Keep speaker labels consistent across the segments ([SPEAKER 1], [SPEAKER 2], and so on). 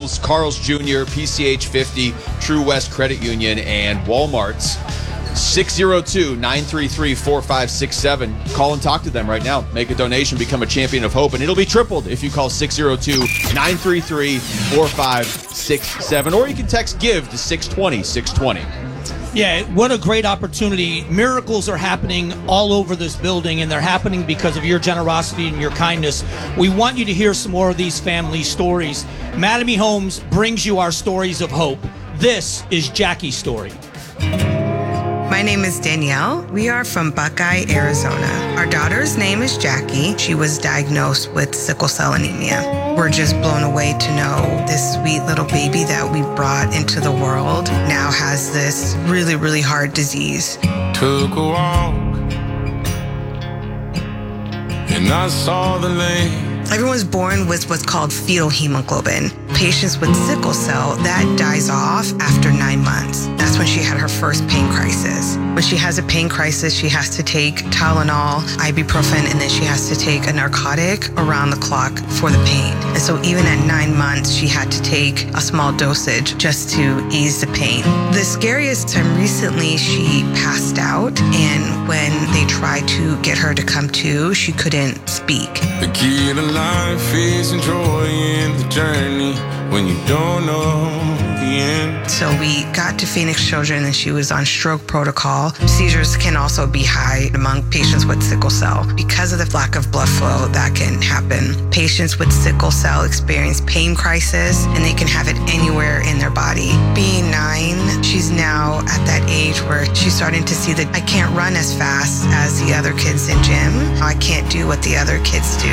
[SPEAKER 1] Carl's Jr., PCH 50, True West Credit Union, and Walmart's. 602-933-4567. Call and talk to them right now. Make a donation, become a champion of hope, and it'll be tripled if you call 602-933-4567. Or you can text GIVE to 620-620.
[SPEAKER 2] Yeah, what a great opportunity. Miracles are happening all over this building, and they're happening because of your generosity and your kindness. We want you to hear some more of these family stories. Mattamy Homes brings you our stories of hope. This is Jackie's story.
[SPEAKER 3] My name is Danielle. We are from Buckeye, Arizona. Our daughter's name is Jackie. She was diagnosed with sickle cell anemia. We're just blown away to know this sweet little baby that we brought into the world now has this really, really hard disease.
[SPEAKER 4] Took a walk and I saw the lake.
[SPEAKER 3] Everyone's born with what's called fetal hemoglobin. Patients with sickle cell, that dies off after 9 months. That's when she had her first pain crisis. When she has a pain crisis, she has to take Tylenol, ibuprofen, and then she has to take a narcotic around the clock for the pain. And so even at 9 months, she had to take a small dosage just to ease the pain. The scariest time recently, she passed out, and when they tried to get her to come to, she couldn't speak.
[SPEAKER 4] The key to life is enjoying the journey when you don't know the end.
[SPEAKER 3] So we got to Phoenix Children and she was on stroke protocol. Seizures can also be high among patients with sickle cell. Because of the lack of blood flow, that can happen. Patients with sickle cell experience pain crisis and they can have it anywhere in their body. Being 9, she's now at that age where she's starting to see that I can't run as fast as the other kids in gym. I can't do what the other kids do.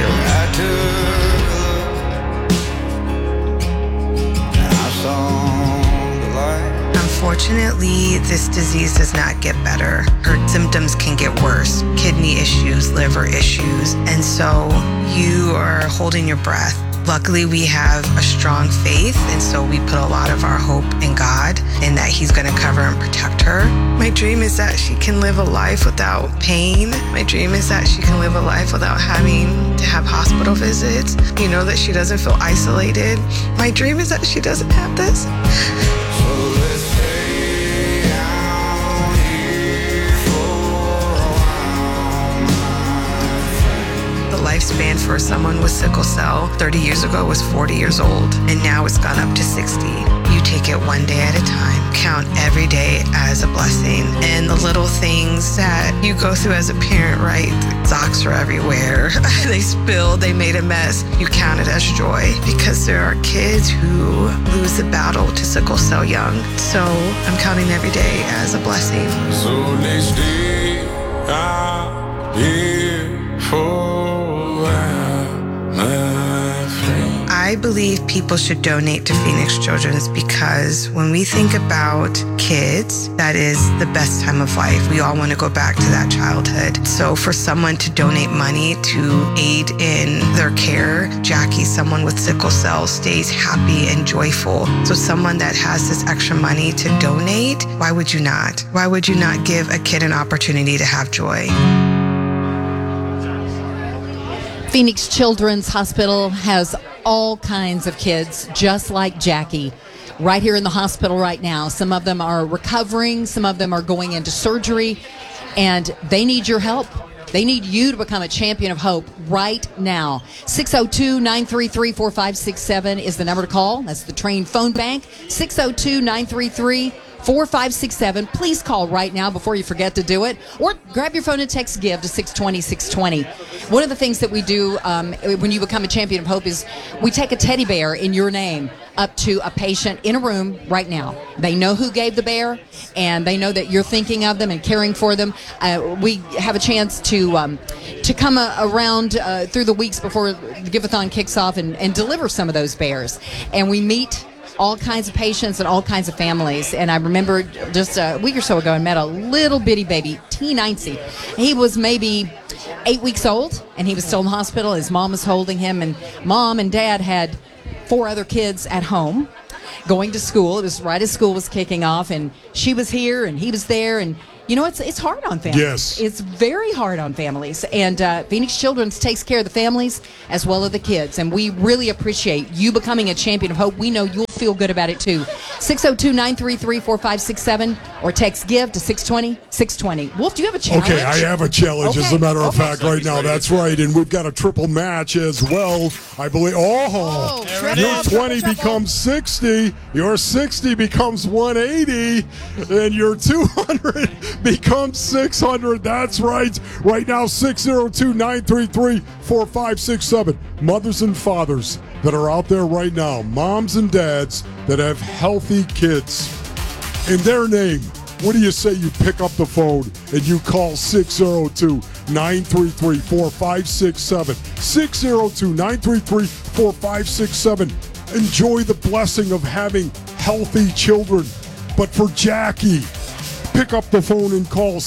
[SPEAKER 3] Unfortunately, this disease does not get better. Her symptoms can get worse. Kidney issues, liver issues. And so you are holding your breath. Luckily, we have a strong faith, and so we put a lot of our hope in God and that He's going to cover and protect her. My dream is that she can live a life without pain. My dream is that she can live a life without having to have hospital visits. You know, that she doesn't feel isolated. My dream is that she doesn't have this. Lifespan for someone with sickle cell 30 years ago was 40 years old, and now it's gone up to 60. You take it one day at a time. Count every day as a blessing. And the little things that you go through as a parent, right? Socks are everywhere. They spilled, they made a mess. You count it as joy because there are kids who lose the battle to sickle cell young. So I'm counting every day as a blessing.
[SPEAKER 4] So let's stay out here for
[SPEAKER 3] I believe people should donate to Phoenix Children's because when we think about kids, that is the best time of life. We all want to go back to that childhood. So for someone to donate money to aid in their care, Jackie, someone with sickle cell, stays happy and joyful. So someone that has this extra money to donate, why would you not? Why would you not give a kid an opportunity to have joy?
[SPEAKER 5] Phoenix Children's Hospital has all kinds of kids just like Jackie right here in the hospital right now. Some of them are recovering, some of them are going into surgery, and they need your help. They need you to become a champion of hope right now. 602-933-4567 is the number to call. That's the Train phone bank. 602-933-4567. Please call right now before you forget to do it. Or grab your phone and text GIVE to 620-620. One of the things that we do when you become a champion of hope is we take a teddy bear in your name up to a patient in a room right now. They know who gave the bear, and they know that you're thinking of them and caring for them. We have a chance to come around through the weeks before the Give-a-thon kicks off and deliver some of those bears. And we meet all kinds of patients and all kinds of families. And I remember just a week or so ago, I met a little bitty baby, T90. He was maybe 8 weeks old, and he was still in the hospital. His mom was holding him, and mom and dad had 4 other kids at home going to school. It was right as school was kicking off, and she was here, and he was there, and you know, it's hard on families.
[SPEAKER 6] Yes.
[SPEAKER 5] It's very hard on families. And Phoenix Children's takes care of the families as well as the kids. And we really appreciate you becoming a champion of hope. We know you'll feel good about it too. 602-933-4567 or text GIVE to 620-620. Wolf, do you have a challenge?
[SPEAKER 6] Okay, I have a challenge, as a matter of fact, right now.
[SPEAKER 1] ready.
[SPEAKER 6] That's right. And we've got a triple match as well, I believe. Your 20 becomes 60. Your 60 becomes 180. And your 200 becomes 600. That's right. Right now, 602-933-4567. Mothers and fathers that are out there right now, moms and dads that have healthy kids. In their name, what do you say you pick up the phone and you call 602-933-4567. 602-933-4567. Enjoy the blessing of having healthy children. But for Jackie, pick up the phone and call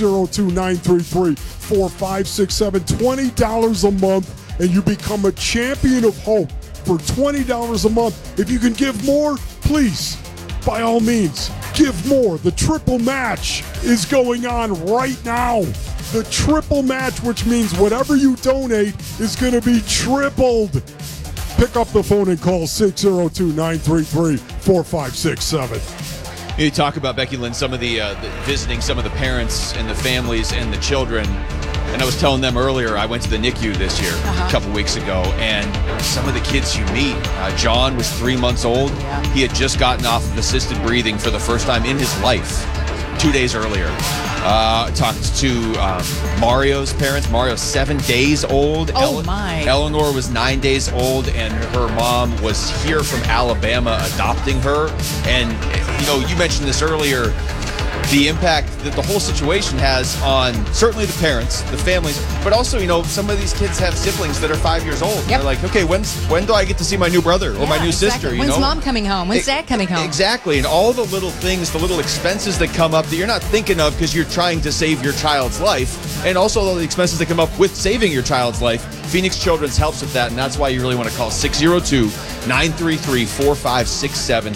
[SPEAKER 6] 602-933-4567. $20 a month and you become a champion of hope for $20 a month. If you can give more, please, by all means, give more. The triple match is going on right now. The triple match, which means whatever you donate is going to be tripled. Pick up the phone and call 602-933-4567.
[SPEAKER 1] You talk about, Becky Lynn, some of the visiting some of the parents and the families and the children. And I was telling them earlier, I went to the NICU this year, a couple weeks ago, and some of the kids you meet, John was 3 months old.
[SPEAKER 5] Yeah.
[SPEAKER 1] He had just gotten off of assisted breathing for the first time in his life 2 days earlier. Talked to Mario's parents. Mario's 7 days old.
[SPEAKER 5] Oh, my.
[SPEAKER 1] Eleanor was 9 days old, and her mom was here from Alabama adopting her. And, you know, you mentioned this earlier, the impact that the whole situation has on certainly the parents, the families, but also, you know, some of these kids have siblings that are 5 years old.
[SPEAKER 5] Yep.
[SPEAKER 1] They're like, okay, when do I get to see my new brother or my new
[SPEAKER 5] exactly.
[SPEAKER 1] sister? You
[SPEAKER 5] When's
[SPEAKER 1] know?
[SPEAKER 5] mom coming home? When's dad coming home?
[SPEAKER 1] Exactly. And all the little things, the little expenses that come up that you're not thinking of because you're trying to save your child's life. And also all the expenses that come up with saving your child's life. Phoenix Children's helps with that. And that's why you really want to call 602-933-4567,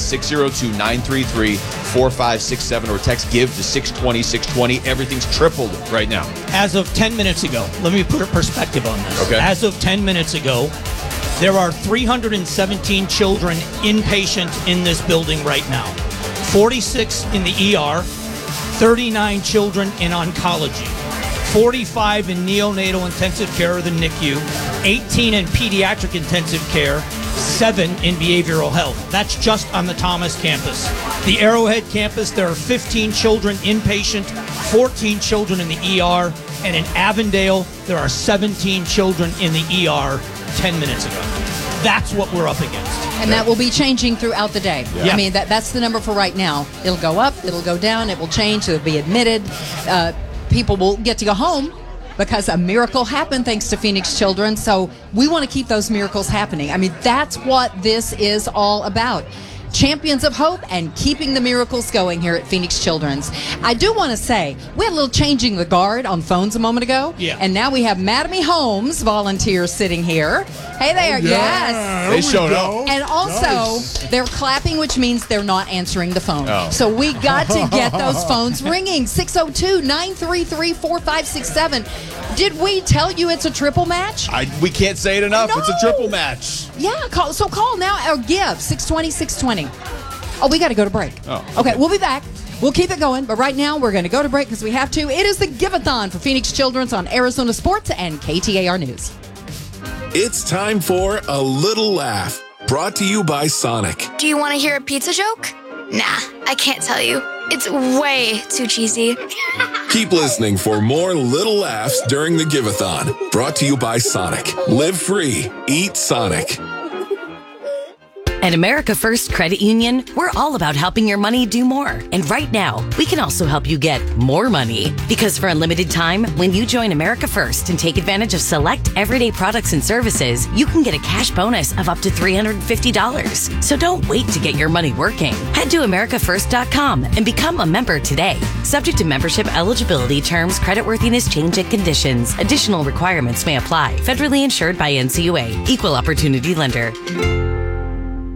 [SPEAKER 1] 602-933-4567, or text GIVE to 620-620. Everything's tripled right now.
[SPEAKER 2] As of 10 minutes ago, let me put a perspective on this.
[SPEAKER 1] Okay.
[SPEAKER 2] As of 10 minutes ago, there are 317 children inpatient in this building right now. 46 in the ER, 39 children in oncology, 45 in neonatal intensive care or the NICU, 18 in pediatric intensive care, 7 in behavioral health. That's just on the Thomas campus. The Arrowhead campus, there are 15 children inpatient, 14 children in the ER, and in Avondale, there are 17 children in the ER 10 minutes ago. That's what we're up against.
[SPEAKER 5] And that will be changing throughout the day.
[SPEAKER 2] Yeah.
[SPEAKER 5] I mean, that's the number for right now. It'll go up, it'll go down, it will change, it'll be admitted. People will get to go home because a miracle happened thanks to Phoenix Children. So we want to keep those miracles happening. I mean, that's what this is all about. Champions of hope and keeping the miracles going here at Phoenix Children's. I do want to say, we had a little changing the guard on phones a moment ago.
[SPEAKER 2] Yeah.
[SPEAKER 5] And now we have Madame Holmes volunteers sitting here. Hey there, yes.
[SPEAKER 1] They showed up.
[SPEAKER 5] And also, they're clapping, which means they're not answering the phone.
[SPEAKER 1] Oh.
[SPEAKER 5] So we got to get those phones ringing. 602-933-4567. Did we tell you it's a triple match?
[SPEAKER 1] We can't say it enough.
[SPEAKER 5] No.
[SPEAKER 1] It's a triple match.
[SPEAKER 5] Yeah, call now or give 620-620. Oh, we got to go to break.
[SPEAKER 1] Oh,
[SPEAKER 5] Okay, we'll be back. We'll keep it going, but right now we're going to go to break because we have to. It is the Give-a-thon for Phoenix Children's on Arizona Sports and KTAR News.
[SPEAKER 7] It's time for A Little Laugh, brought to you by Sonic.
[SPEAKER 8] Do you want to hear a pizza joke? Nah, I can't tell you. It's way too cheesy.
[SPEAKER 7] Keep listening for more little laughs during the Give-a-thon, brought to you by Sonic. Live free, eat Sonic.
[SPEAKER 9] At America First Credit Union, we're all about helping your money do more. And right now, we can also help you get more money. Because for unlimited time, when you join America First and take advantage of select everyday products and services, you can get a cash bonus of up to $350. So don't wait to get your money working. Head to AmericaFirst.com and become a member today. Subject to membership eligibility, terms, creditworthiness, change, and conditions. Additional requirements may apply. Federally insured by NCUA. Equal Opportunity Lender.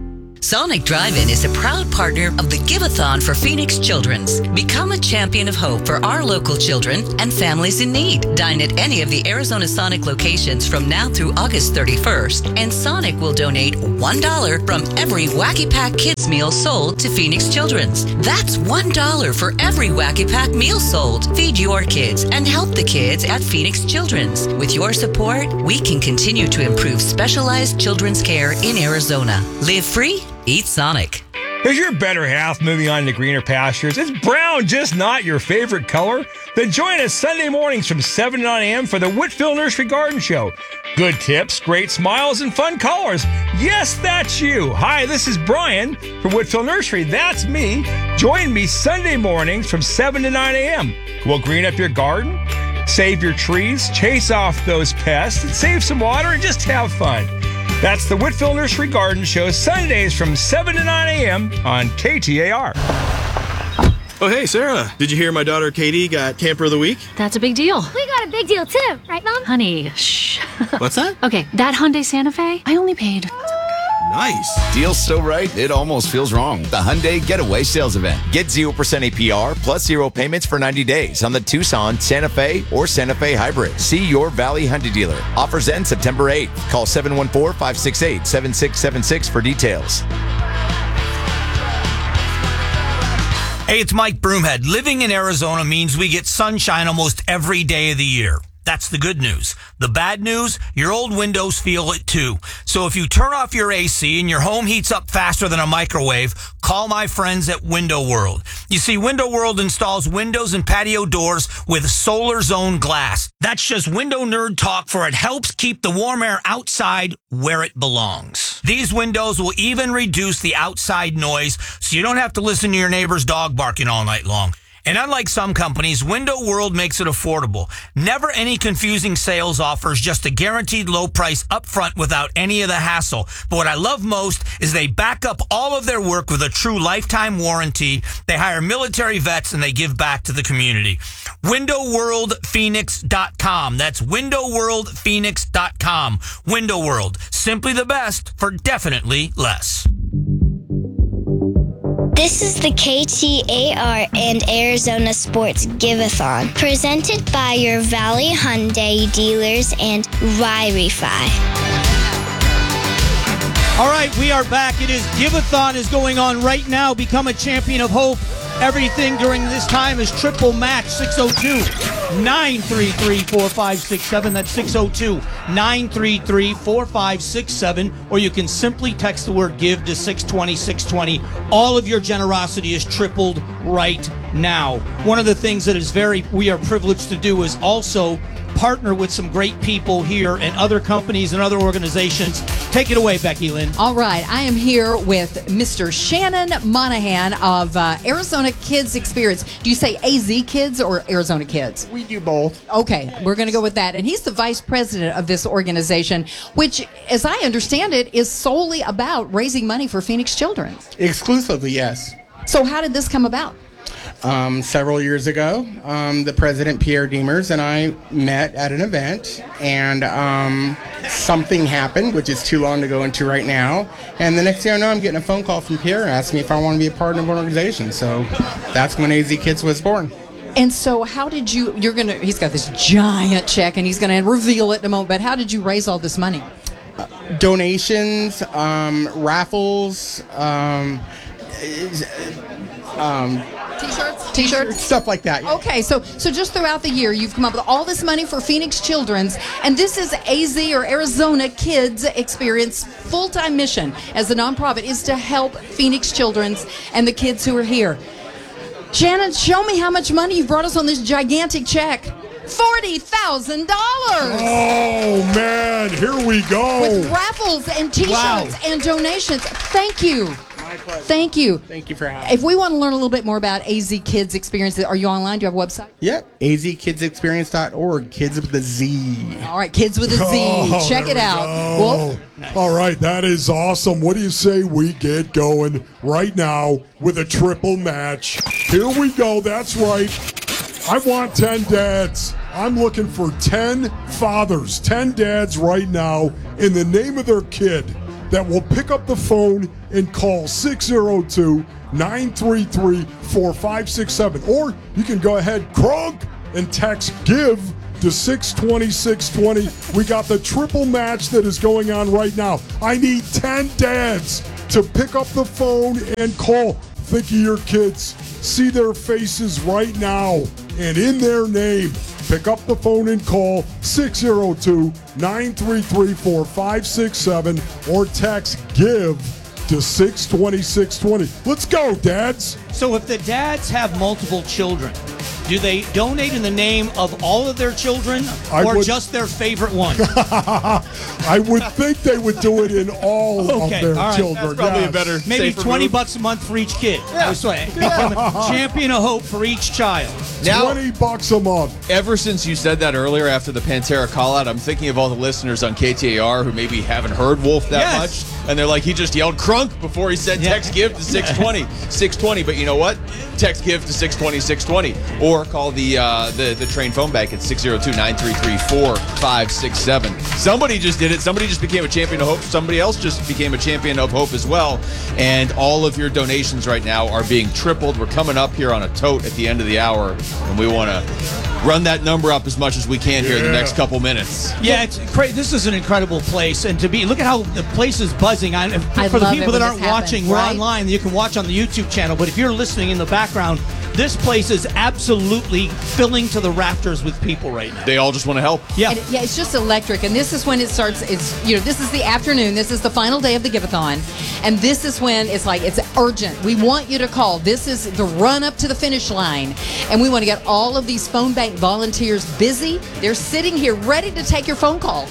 [SPEAKER 9] Sonic Drive-In is a proud partner of the Give-a-thon for Phoenix Children's. Become a champion of hope for our local children and families in need. Dine at any of the Arizona Sonic locations from now through August 31st, and Sonic will donate $1 from every Wacky Pack Kids meal sold to Phoenix Children's. That's $1 for every Wacky Pack meal sold. Feed your kids and help the kids at Phoenix Children's. With your support, we can continue to improve specialized children's care in Arizona. Live free, eat Sonic.
[SPEAKER 10] Is your better half moving on to greener pastures? Is brown just not your favorite color? Then join us Sunday mornings from 7 to 9 a.m. for the Whitfield Nursery Garden Show. Good tips, great smiles, and fun colors. Yes, that's you. Hi, this is Brian from Whitfield Nursery. That's me. Join me Sunday mornings from 7 to 9 a.m. We'll green up your garden, save your trees, chase off those pests, and save some water and just have fun. That's the Whitfield Nursery Garden Show, Sundays from 7 to 9 a.m. on KTAR.
[SPEAKER 11] Oh, hey, Sarah. Did you hear my daughter Katie got Camper of the Week?
[SPEAKER 12] That's a big deal.
[SPEAKER 13] We got a big deal, too. Right, Mom?
[SPEAKER 12] Honey, shh.
[SPEAKER 11] What's that?
[SPEAKER 12] Okay, that Hyundai Santa Fe, I only paid...
[SPEAKER 11] Nice.
[SPEAKER 14] Deal's so right, it almost feels wrong. The Hyundai Getaway Sales Event. Get 0% APR plus 0 payments for 90 days on the Tucson, Santa Fe, or Santa Fe Hybrid. See your Valley Hyundai dealer. Offers end September 8th. Call 714-568-7676 for details.
[SPEAKER 15] Hey, it's Mike Broomhead. Living in Arizona means we get sunshine almost every day of the year. That's the good news. The bad news, your old windows feel it too. So if you turn off your AC and your home heats up faster than a microwave, call my friends at Window World. You see, Window World installs windows and patio doors with Solar Zone glass. That's just window nerd talk, for it helps keep the warm air outside where it belongs. These windows will even reduce the outside noise, so you don't have to listen to your neighbor's dog barking all night long. And unlike some companies, Window World makes it affordable. Never any confusing sales offers, just a guaranteed low price up front without any of the hassle. But what I love most is they back up all of their work with a true lifetime warranty. They hire military vets and they give back to the community. WindowWorldPhoenix.com. That's WindowWorldPhoenix.com. Window World. Simply the best for definitely less.
[SPEAKER 13] This is the KTAR and Arizona Sports Give-a-thon, presented by your Valley Hyundai dealers and Wi-Fi.
[SPEAKER 2] All right, we are back. It is Give-a-thon is going on right now. Become a champion of hope. Everything during this time is triple match. 602-933-4567. That's 602-933-4567. Or you can simply text the word GIVE to 620-620. All of your generosity is tripled right now. One of the things that is we are privileged to do is also partner with some great people here and other companies and other organizations. Take it away, Becky Lynn.
[SPEAKER 5] All right. I am here with Mr. Shannon Monahan of Arizona Kids Experience. Do you say AZ Kids or Arizona Kids?
[SPEAKER 16] We do both.
[SPEAKER 5] Okay. We're going to go with that. And he's the vice president of this organization, which, as I understand it, is solely about raising money for Phoenix children.
[SPEAKER 16] Exclusively, yes.
[SPEAKER 5] So how did this come about?
[SPEAKER 16] Several years ago, the president, Pierre Demers, and I met at an event, and something happened, which is too long to go into right now. And the next thing I know, I'm getting a phone call from Pierre asking me if I want to be a partner of an organization. So that's when AZ Kids was born.
[SPEAKER 5] And so how did he's got this giant check, and he's going to reveal it in a moment, but how did you raise all this money?
[SPEAKER 16] Donations, raffles,
[SPEAKER 5] T-shirts,
[SPEAKER 16] stuff like that.
[SPEAKER 5] Okay, so just throughout the year, you've come up with all this money for Phoenix Children's, and this is AZ or Arizona Kids Experience full-time mission as a nonprofit is to help Phoenix Children's and the kids who are here. Shannon, show me how much money you brought us on this gigantic check. $40,000.
[SPEAKER 6] Oh man, here we go.
[SPEAKER 5] With raffles and T-shirts and donations. Thank you.
[SPEAKER 16] My pleasure.
[SPEAKER 5] Thank you.
[SPEAKER 16] Thank you for having me.
[SPEAKER 5] If we want to learn a little bit more about AZ Kids Experience, are you online? Do you have a website?
[SPEAKER 16] Yep, azkidsexperience.org. Kids with a Z.
[SPEAKER 5] All right, Kids with a Z.
[SPEAKER 6] Oh,
[SPEAKER 5] check it out. Well,
[SPEAKER 6] all right, that is awesome. What do you say we get going right now with a triple match? Here we go. That's right. I want 10 dads. I'm looking for 10 fathers, 10 dads right now in the name of their kid. that will pick up the phone and call 602-933-4567. Or you can go ahead, Krunk, and text GIVE to 620-620. We got the triple match that is going on right now. I need 10 dads to pick up the phone and call. Think of your kids. See their faces right now. And in their name, pick up the phone and call 602-933-4567 or text GIVE to 620-620. Let's go, dads.
[SPEAKER 2] So if the dads have multiple children, do they donate in the name of all of their children or just their favorite one?
[SPEAKER 6] I would think they would do it in all of their children.
[SPEAKER 1] That's probably a better,
[SPEAKER 2] maybe
[SPEAKER 1] safer
[SPEAKER 2] $20 a month for each kid.
[SPEAKER 1] Yeah.
[SPEAKER 2] This way. Become a champion of hope for each child.
[SPEAKER 1] Now,
[SPEAKER 6] $20 a month.
[SPEAKER 1] Ever since you said that earlier after the Pantera call out, I'm thinking of all the listeners on KTAR who maybe haven't heard Wolf that much. And they're like, he just yelled Krunk before he said text GIVE to 620. But you know what? Text GIVE to 620-620. Or call the train phone bank at 602-933-4567. Somebody just did it. Somebody just became a champion of hope. Somebody else just became a champion of hope as well. And all of your donations right now are being tripled. We're coming up here on a tote at the end of the hour, and we want to run that number up as much as we can here in the next couple minutes.
[SPEAKER 2] Yeah, it's crazy. This is an incredible place, and look at how the place is buzzing. For the people that aren't watching, we're online. You can watch on the YouTube channel, but if you're listening in the background, this place is absolutely filling to the rafters with people right now.
[SPEAKER 1] They all just want to help.
[SPEAKER 2] Yeah,
[SPEAKER 5] it's just electric, and this is when it starts. This is the afternoon. This is the final day of the Giveathon, and this is when it's urgent. We want you to call. This is the run up to the finish line, and we want to get all of these phone bank volunteers busy. They're sitting here ready to take your phone call.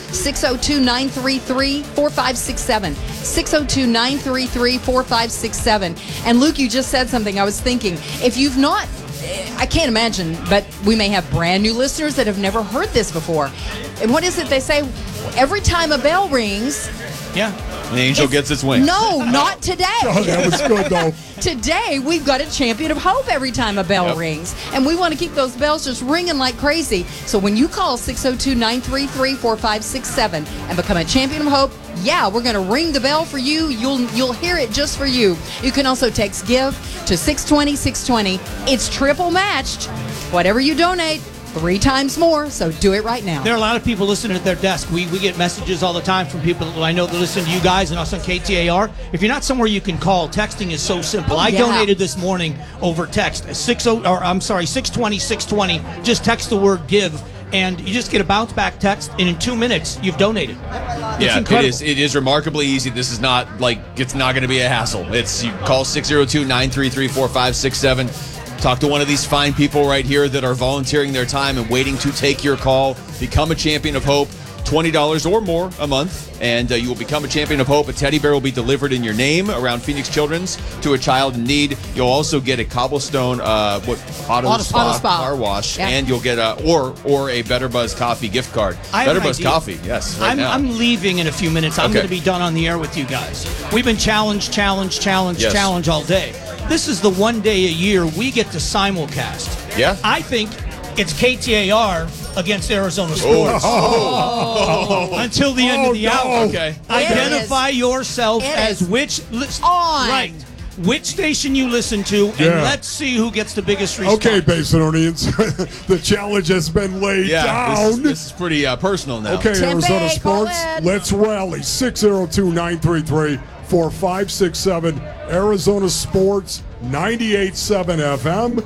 [SPEAKER 5] 602-933-4567. 602-933-4567. And Luke, you just said something. I was thinking, if you've not, I can't imagine, but we may have brand new listeners that have never heard this before. And what is it they say? Every time a bell rings,
[SPEAKER 1] an angel gets its wings.
[SPEAKER 5] No, not today.
[SPEAKER 6] Oh, that was good, though.
[SPEAKER 5] Today, we've got a champion of hope every time a bell rings. And we want to keep those bells just ringing like crazy. So when you call 602-933-4567 and become a champion of hope, we're going to ring the bell for you. You'll hear it just for you. You can also text GIVE to 620-620. It's triple matched. Whatever you donate, 3 times more, so do it right now.
[SPEAKER 2] There are a lot of people listening at their desk. We get messages all the time from people I know that listen to you guys and us on KTAR. If you're not somewhere you can call, texting is so simple. I donated this morning over text. 620-620. Just text the word GIVE, and you just get a bounce back text, and in 2 minutes, you've donated.
[SPEAKER 1] It is remarkably easy. This is not it's not going to be a hassle. You call 602-933-4567. Talk to one of these fine people right here that are volunteering their time and waiting to take your call. Become a champion of hope. $20 or more a month, and you will become a champion of hope. A teddy bear will be delivered in your name around Phoenix Children's to a child in need. You'll also get a Cobblestone Auto Spa car wash, and you'll get a Better Buzz Coffee gift card. Better Buzz Coffee, yes.
[SPEAKER 2] I'm leaving in a few minutes. I'm going to be done on the air with you guys. We've been challenge all day. This is the one day a year we get to simulcast.
[SPEAKER 1] Yeah.
[SPEAKER 2] I think it's KTAR against Arizona Sports. Until the end of the hour.
[SPEAKER 1] Okay.
[SPEAKER 2] Identify yourself as which station you listen to, and let's see who gets the biggest response.
[SPEAKER 6] Okay, Basinonians, the challenge has been laid down.
[SPEAKER 1] This is pretty personal now.
[SPEAKER 6] Okay, Arizona Sports, let's rally. 602-933-4567. Arizona Sports, 98.7 FM,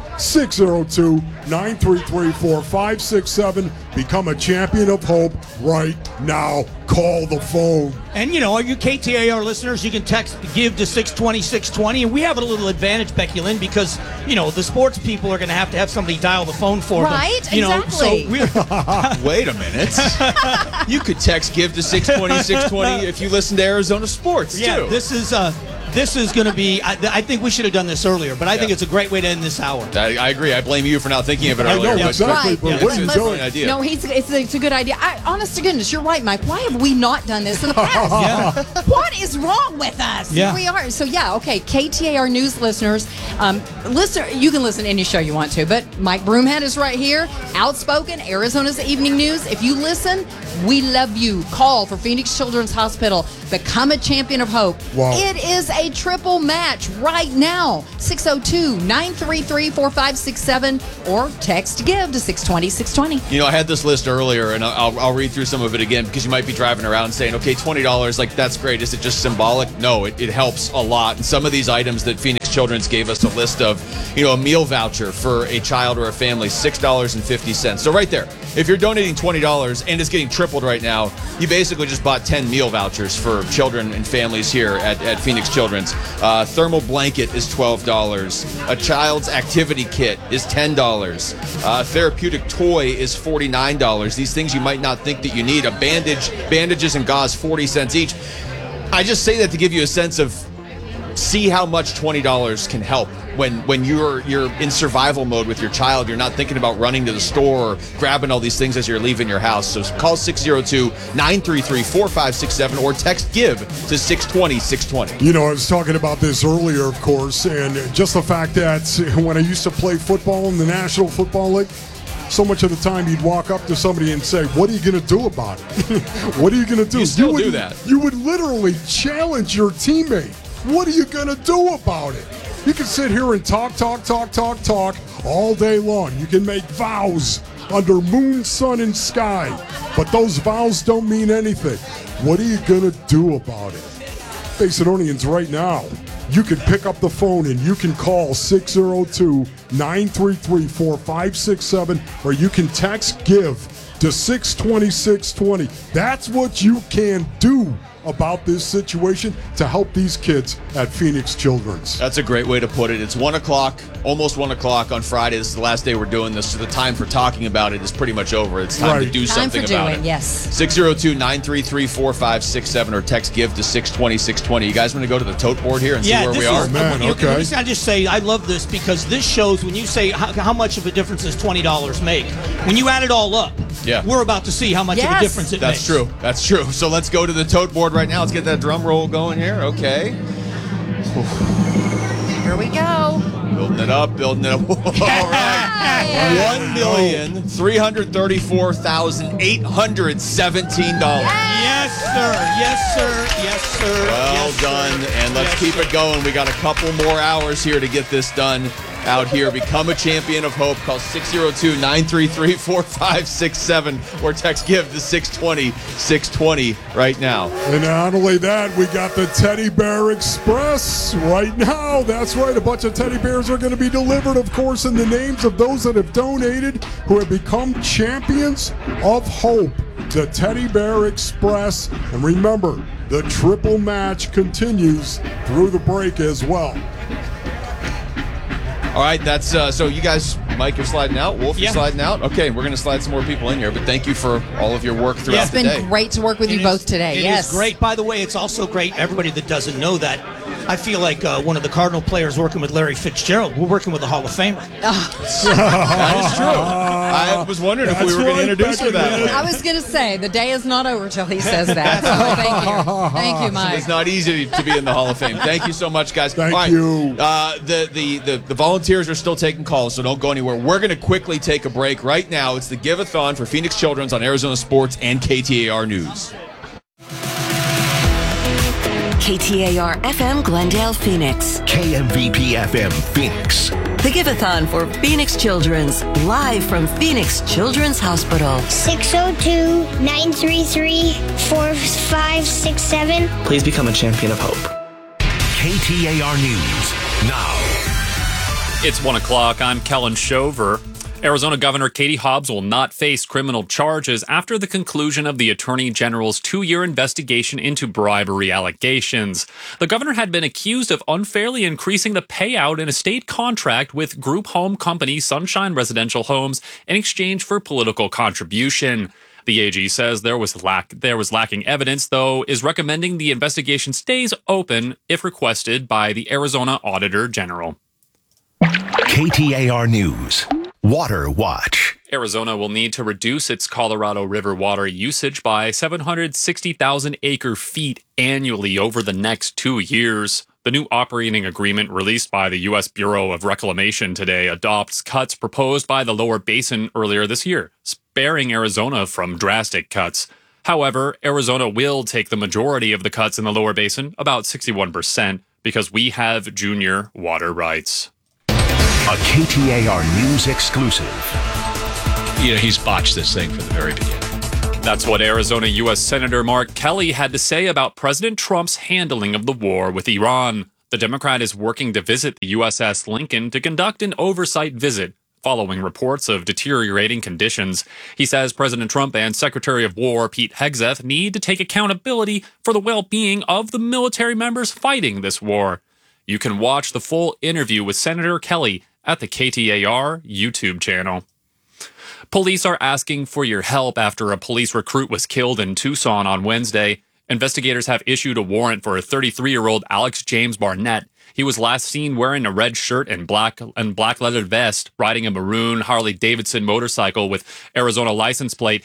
[SPEAKER 6] 602-933-4567. Become a champion of hope right now. Call the phone.
[SPEAKER 2] And, all you KTAR listeners, you can text GIVE to 620-620. And we have a little advantage, Becky Lynn, because, the sports people are going to have somebody dial the phone for them.
[SPEAKER 5] Right, exactly.
[SPEAKER 1] Wait a minute. You could text GIVE to 620-620 if you listen to Arizona Sports, too.
[SPEAKER 2] This is going to be, I think we should have done this earlier, but I think it's a great way to end this hour.
[SPEAKER 1] I agree. I blame you for not thinking of it earlier.
[SPEAKER 6] I know, exactly. But what are you doing?
[SPEAKER 5] No, it's a good idea. Honest to goodness, you're right, Mike. Why have we not done this in the past? What is wrong with us?
[SPEAKER 2] Yeah.
[SPEAKER 5] We are. So, okay, KTAR News listeners, you can listen to any show you want to, but Mike Broomhead is right here, outspoken, Arizona's Evening News. If you listen, We love you. Call for Phoenix Children's Hospital. Become a champion of hope.
[SPEAKER 6] Wow.
[SPEAKER 5] It is a triple match right now. 602-933-4567 or text GIVE to 620-620.
[SPEAKER 1] You know, I had this list earlier, and I'll read through some of it again because you might be driving around saying, okay, $20, like, that's great. Is it just symbolic? No, it helps a lot. And some of these items that Phoenix Children's gave us a list of, you know, a meal voucher for a child or a family, $6.50. So right there, if you're donating $20 and it's getting tripled right now, you basically just bought 10 meal vouchers for children and families here at Phoenix Children's. Thermal blanket is $12. A child's activity kit is $10. A therapeutic toy is $49. These things you might not think that you need. Bandages and gauze, 40 cents each. I just say that to give you a sense of see how much $20 can help when you're in survival mode with your child. You're not thinking about running to the store or grabbing all these things as you're leaving your house. So call 602-933-4567 or text GIVE to 620-620.
[SPEAKER 6] You know, I was talking about this earlier, of course, and just the fact that when I used to play football in the National Football League, so much of the time you'd walk up to somebody and say, what are you going to do about it? What are you going to do?
[SPEAKER 1] You still do that.
[SPEAKER 6] You would literally challenge your teammate. What are you going to do about it? You can sit here and talk all day long. You can make vows under moon, sun, and sky, but those vows don't mean anything. What are you going to do about it? Macedonians, right now, you can pick up the phone and you can call 602-933-4567, or you can text GIVE to 620-620. That's what you can do about this situation to help these kids at Phoenix Children's.
[SPEAKER 1] That's a great way to put it. It's 1 o'clock, almost 1 o'clock on Friday. This is the last day we're doing this, so the time for talking about it is pretty much over. It's time to do something about it.
[SPEAKER 5] Yes.
[SPEAKER 1] 602-933-4567 or text GIVE to 620-620. You guys want to go to the tote board here and see where we are?
[SPEAKER 6] Okay.
[SPEAKER 2] I just say I love this because this shows when you say how much of a difference does $20 make. When you add it all up, we're about to see how much of a difference it makes.
[SPEAKER 1] That's true. So let's go to the tote board right now. Let's get that drum roll going here. Okay.
[SPEAKER 5] Here we go.
[SPEAKER 1] Building it up. All right. $1,334,817.
[SPEAKER 2] Yes, sir.
[SPEAKER 1] Well done. And let's keep it going. We got a couple more hours here to get this done out here. Become a champion of hope. Call 602-933-4567 or text GIVE to 620-620 right now.
[SPEAKER 6] And not only that, we got the Teddy Bear Express right now. That's right. A bunch of teddy bears are going to be delivered, of course, in the names of those that have donated, who have become champions of hope. The Teddy Bear Express. And remember, the triple match continues through the break as well.
[SPEAKER 1] All right, that's so you guys, Mike, you're sliding out. Wolf, you're sliding out. Okay, we're going to slide some more people in here, but thank you for all of your work throughout the day.
[SPEAKER 5] It's been great to work with you both today.
[SPEAKER 2] It is great. By the way, it's also great, everybody that doesn't know that, I feel like one of the Cardinal players working with Larry Fitzgerald. We're working with a Hall of Famer.
[SPEAKER 1] That is true. I was wondering if we were going to introduce her that way.
[SPEAKER 5] I was going to say, the day is not over till he says that. So thank you. Thank you, Mike.
[SPEAKER 1] It's not easy to be in the Hall of Fame. Thank you so much, guys.
[SPEAKER 6] Thank you.
[SPEAKER 1] The volunteers are still taking calls, so don't go anywhere. We're going to quickly take a break right now. It's the Give-a-thon for Phoenix Children's on Arizona Sports and KTAR News.
[SPEAKER 9] KTAR FM Glendale, Phoenix.
[SPEAKER 17] KMVP FM Phoenix.
[SPEAKER 9] The Give-a-thon for Phoenix Children's, live from Phoenix Children's Hospital.
[SPEAKER 13] 602-933-4567.
[SPEAKER 17] Please become a champion of hope. KTAR News now.
[SPEAKER 18] It's 1 o'clock. I'm Kellen Shover. Arizona Governor Katie Hobbs will not face criminal charges after the conclusion of the Attorney General's 2-year investigation into bribery allegations. The governor had been accused of unfairly increasing the payout in a state contract with group home company Sunshine Residential Homes in exchange for political contribution. The AG says there was lacking evidence, though is recommending the investigation stays open if requested by the Arizona Auditor General.
[SPEAKER 17] KTAR News. Water Watch.
[SPEAKER 18] Arizona will need to reduce its Colorado River water usage by 760,000 acre-feet annually over the next 2 years. The new operating agreement released by the U.S. Bureau of Reclamation today adopts cuts proposed by the Lower Basin earlier this year, sparing Arizona from drastic cuts. However, Arizona will take the majority of the cuts in the lower basin, about 61%, because we have junior water rights.
[SPEAKER 17] A KTAR News exclusive.
[SPEAKER 19] He's botched this thing from the very beginning.
[SPEAKER 18] That's what Arizona U.S. Senator Mark Kelly had to say about President Trump's handling of the war with Iran. The Democrat is working to visit the USS Lincoln to conduct an oversight visit following reports of deteriorating conditions. He says President Trump and Secretary of War Pete Hegseth need to take accountability for the well-being of the military members fighting this war. You can watch the full interview with Senator Kelly at the KTAR YouTube channel. Police are asking for your help after a police recruit was killed in Tucson on Wednesday. Investigators have issued a warrant for a 33-year-old Alex James Barnett. He was last seen wearing a red shirt and black leather vest, riding a maroon Harley-Davidson motorcycle with Arizona license plate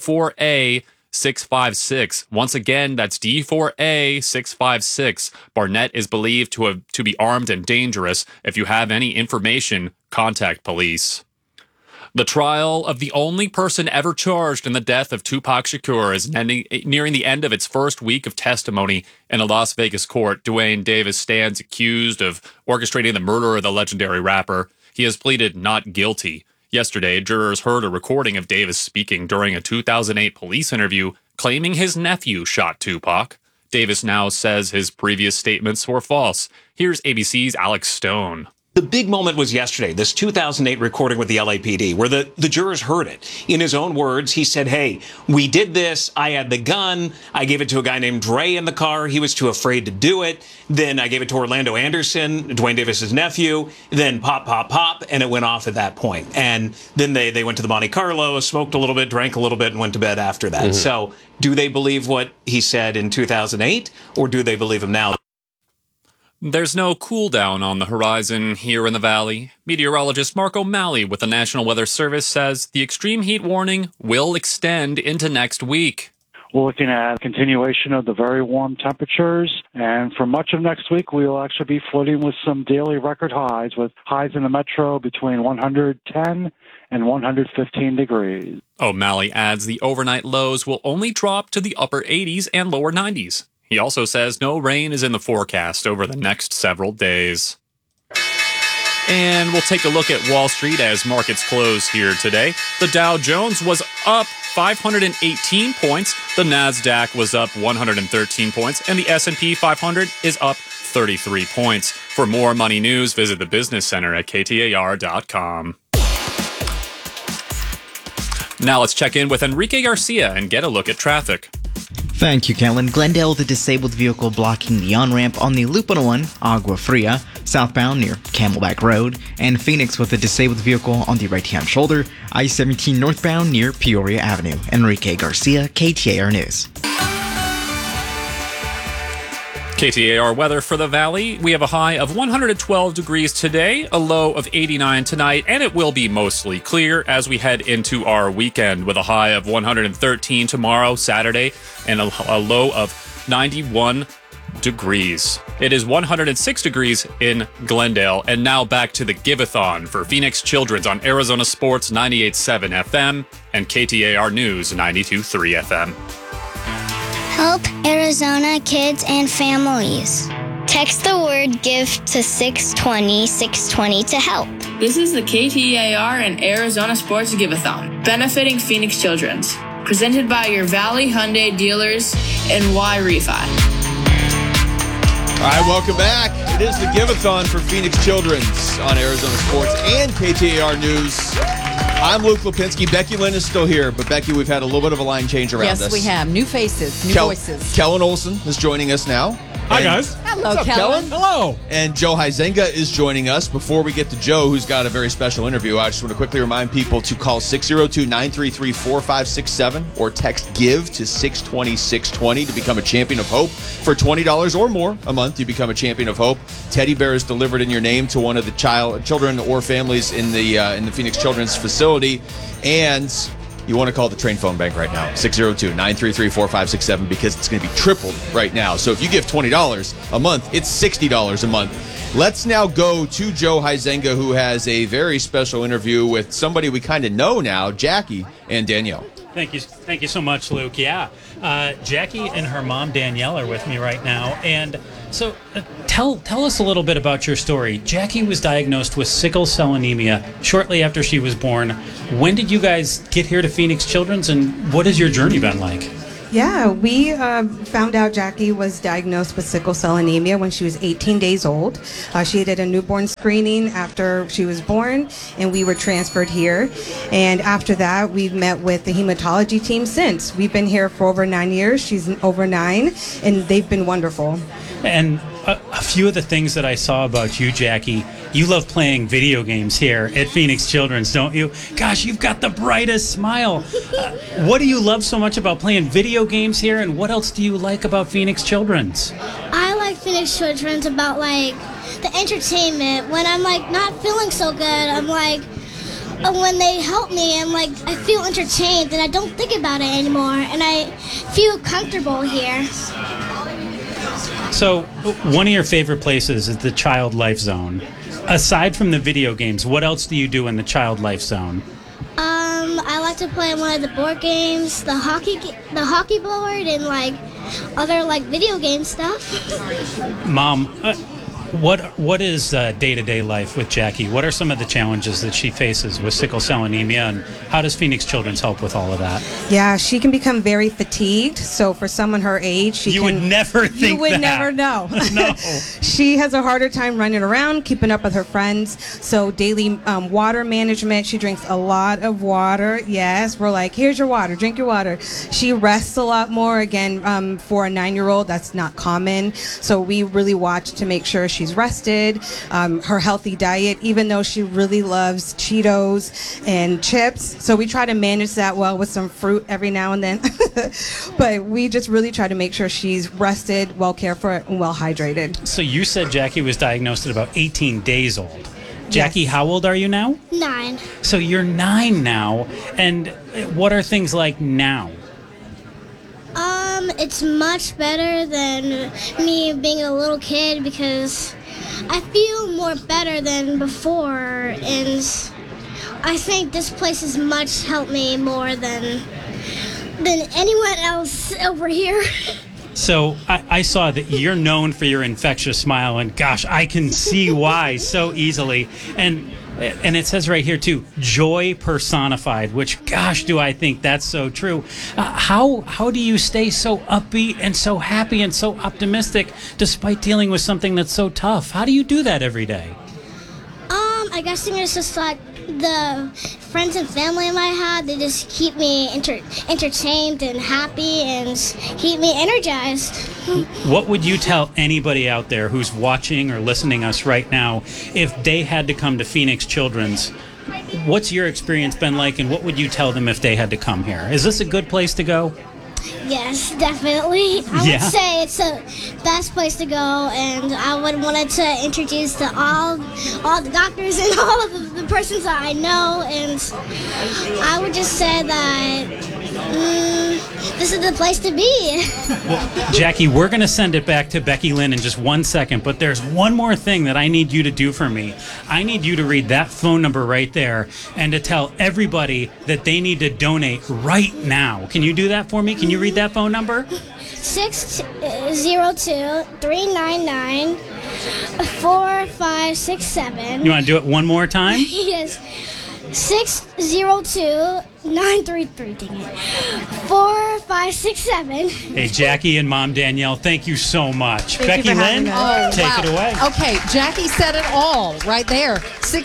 [SPEAKER 18] D4A656. Once again, that's D4A656. Barnett is believed to be armed and dangerous. If you have any information, contact police. The trial of the only person ever charged in the death of Tupac Shakur is nearing the end of its first week of testimony in a Las Vegas court. Duane Davis stands accused of orchestrating the murder of the legendary rapper. He has pleaded not guilty. Yesterday, jurors heard a recording of Davis speaking during a 2008 police interview claiming his nephew shot Tupac. Davis now says his previous statements were false. Here's ABC's Alex Stone.
[SPEAKER 20] The big moment was yesterday, this 2008 recording with the LAPD, where the jurors heard it. In his own words, he said, hey, we did this. I had the gun. I gave it to a guy named Dre in the car. He was too afraid to do it. Then I gave it to Orlando Anderson, Duane Davis's nephew. Then pop, pop, pop, and it went off at that point. And then they went to the Monte Carlo, smoked a little bit, drank a little bit, and went to bed after that. Mm-hmm. So do they believe what he said in 2008, or do they believe him now?
[SPEAKER 18] There's no cool down on the horizon here in the valley. Meteorologist Mark O'Malley with the National Weather Service says the extreme heat warning will extend into next week.
[SPEAKER 21] We're looking at a continuation of the very warm temperatures, and for much of next week, we will actually be flirting with some daily record highs, with highs in the metro between 110 and 115 degrees.
[SPEAKER 18] O'Malley adds the overnight lows will only drop to the upper 80s and lower 90s. He also says no rain is in the forecast over the next several days. And we'll take a look at Wall Street as markets close here today. The Dow Jones was up 518 points. The NASDAQ was up 113 points. And the S&P 500 is up 33 points. For more money news, visit the Business Center at KTAR.com. Now let's check in with Enrique Garcia and get a look at traffic.
[SPEAKER 22] Thank you, Kellen. Glendale with a disabled vehicle blocking the on-ramp on the Loop 101, Agua Fria, southbound near Camelback Road, and Phoenix with a disabled vehicle on the right-hand shoulder, I-17 northbound near Peoria Avenue. Enrique Garcia, KTAR News.
[SPEAKER 18] KTAR weather for the valley. We have a high of 112 degrees today, a low of 89 tonight, and it will be mostly clear as we head into our weekend with a high of 113 tomorrow, Saturday, and a low of 91 degrees. It is 106 degrees in Glendale, and now back to the Give-a-thon for Phoenix Children's on Arizona Sports 98.7 FM and KTAR News 92.3 FM.
[SPEAKER 13] Help Arizona kids and families. Text the word GIVE to 620-620 to help.
[SPEAKER 23] This is the KTAR and Arizona Sports Give-a-thon, benefiting Phoenix Children's. Presented by your Valley Hyundai dealers and Y-Refi.
[SPEAKER 1] All right, welcome back. It is the Give-a-thon for Phoenix Children's on Arizona Sports and KTAR News. I'm Luke Lipinski. Becky Lynn is still here, but Becky, we've had a little bit of a line change around us.
[SPEAKER 5] Yes, we have. New faces, new voices.
[SPEAKER 1] Kellen Olson is joining us now.
[SPEAKER 24] Hi, guys.
[SPEAKER 5] Hello,
[SPEAKER 1] What's up,
[SPEAKER 5] Kellen.
[SPEAKER 24] Hello.
[SPEAKER 1] And Joe Huizenga is joining us. Before we get to Joe, who's got a very special interview, I just want to quickly remind people to call 602-933-4567 or text GIVE to 620-620 to become a Champion of Hope. For $20 or more a month, you become a Champion of Hope. Teddy bear is delivered in your name to one of the children or families in the Phoenix Children's facility. And you want to call the Train Phone Bank right now, 602-933-4567, because it's going to be tripled right now. So if you give $20 a month, it's $60 a month. Let's now go to Joe Huizenga, who has a very special interview with somebody we kind of know now, Jackie and Danielle.
[SPEAKER 3] Thank you so much, Luke. Yeah, Jackie and her mom Danielle are with me right now, and so tell us a little bit about your story. Jackie was diagnosed with sickle cell anemia shortly after she was born. When did you guys get here to Phoenix Children's, and what has your journey been like?
[SPEAKER 4] Yeah, we found out Jackie was diagnosed with sickle cell anemia when she was 18 days old. She did a newborn screening after she was born, and we were transferred here. And after that, we've met with the hematology team since. We've been here for over 9 years. She's over 9, and they've been wonderful.
[SPEAKER 3] And a few of the things that I saw about you, Jackie, you love playing video games here at Phoenix Children's, don't you? Gosh, you've got the brightest smile. What do you love so much about playing video games here, and what else do you like about Phoenix Children's?
[SPEAKER 8] I like Phoenix Children's about, like, the entertainment. When I'm, like, not feeling so good, I'm like, when they help me, I'm like, I feel entertained, and I don't think about it anymore, and I feel comfortable here.
[SPEAKER 3] So, one of your favorite places is the Child Life Zone. Aside from the video games, what else do you do in the Child Life Zone?
[SPEAKER 8] I like to play one of the board games, the hockey board, and like other like video game stuff.
[SPEAKER 3] Mom, what is day-to-day life with Jackie? What are some of the challenges that she faces with sickle cell anemia, and how does Phoenix Children's help with all of that?
[SPEAKER 4] Yeah, she can become very fatigued. So for someone her age,
[SPEAKER 3] you would never think
[SPEAKER 4] you would
[SPEAKER 3] that.
[SPEAKER 4] never know.
[SPEAKER 3] No.
[SPEAKER 4] She has a harder time running around, keeping up with her friends. So daily water management. She drinks a lot of water. Yes, we're like, here's your water, drink your water. She rests a lot more. Again, for a 9-year-old, that's not common. So we really watch to make sure she's rested, her healthy diet, even though she really loves Cheetos and chips. So we try to manage that well with some fruit every now and then. But we just really try to make sure she's rested, well cared for, and well hydrated.
[SPEAKER 3] So you said Jackie was diagnosed at about 18 days old. Jackie,
[SPEAKER 4] Yes.
[SPEAKER 3] How old are you now?
[SPEAKER 8] 9.
[SPEAKER 3] So you're 9 now, and what are things like now?
[SPEAKER 8] It's much better than me being a little kid because I feel more better than before, and I think this place has much helped me more than anyone else over here.
[SPEAKER 3] So I saw that you're known for your infectious smile, and gosh, I can see why so easily. And it says right here too, joy personified, which gosh, do I think that's so true. How do you stay so upbeat and so happy and so optimistic despite dealing with something that's so tough? How do you do that every day?
[SPEAKER 8] I guess it's just like the friends and family I had, they just keep me entertained and happy and keep me energized.
[SPEAKER 3] What would you tell anybody out there who's watching or listening us right now if they had to come to Phoenix Children's? What's your experience been like, and what would you tell them if they had to come here? Is this a good place to go?
[SPEAKER 8] Yes, definitely. I would say it's the best place to go, and I would want to introduce to all the doctors and all of the persons that I know, and I would just say that this is the place to be.
[SPEAKER 3] Well, Jackie, we're going to send it back to Becky Lynn in just 1 second, but there's one more thing that I need you to do for me. I need you to read that phone number right there and to tell everybody that they need to donate right now. Can you do that for me? Can you read that phone number?
[SPEAKER 8] 602-399-4567.
[SPEAKER 3] You want to do it one more time?
[SPEAKER 8] Yes. 602-933, dang it. 4567.
[SPEAKER 3] Hey, Jackie and Mom Danielle, thank you so much.
[SPEAKER 5] Thank
[SPEAKER 3] Becky Lynn, take it away.
[SPEAKER 5] Okay, Jackie said it all right there.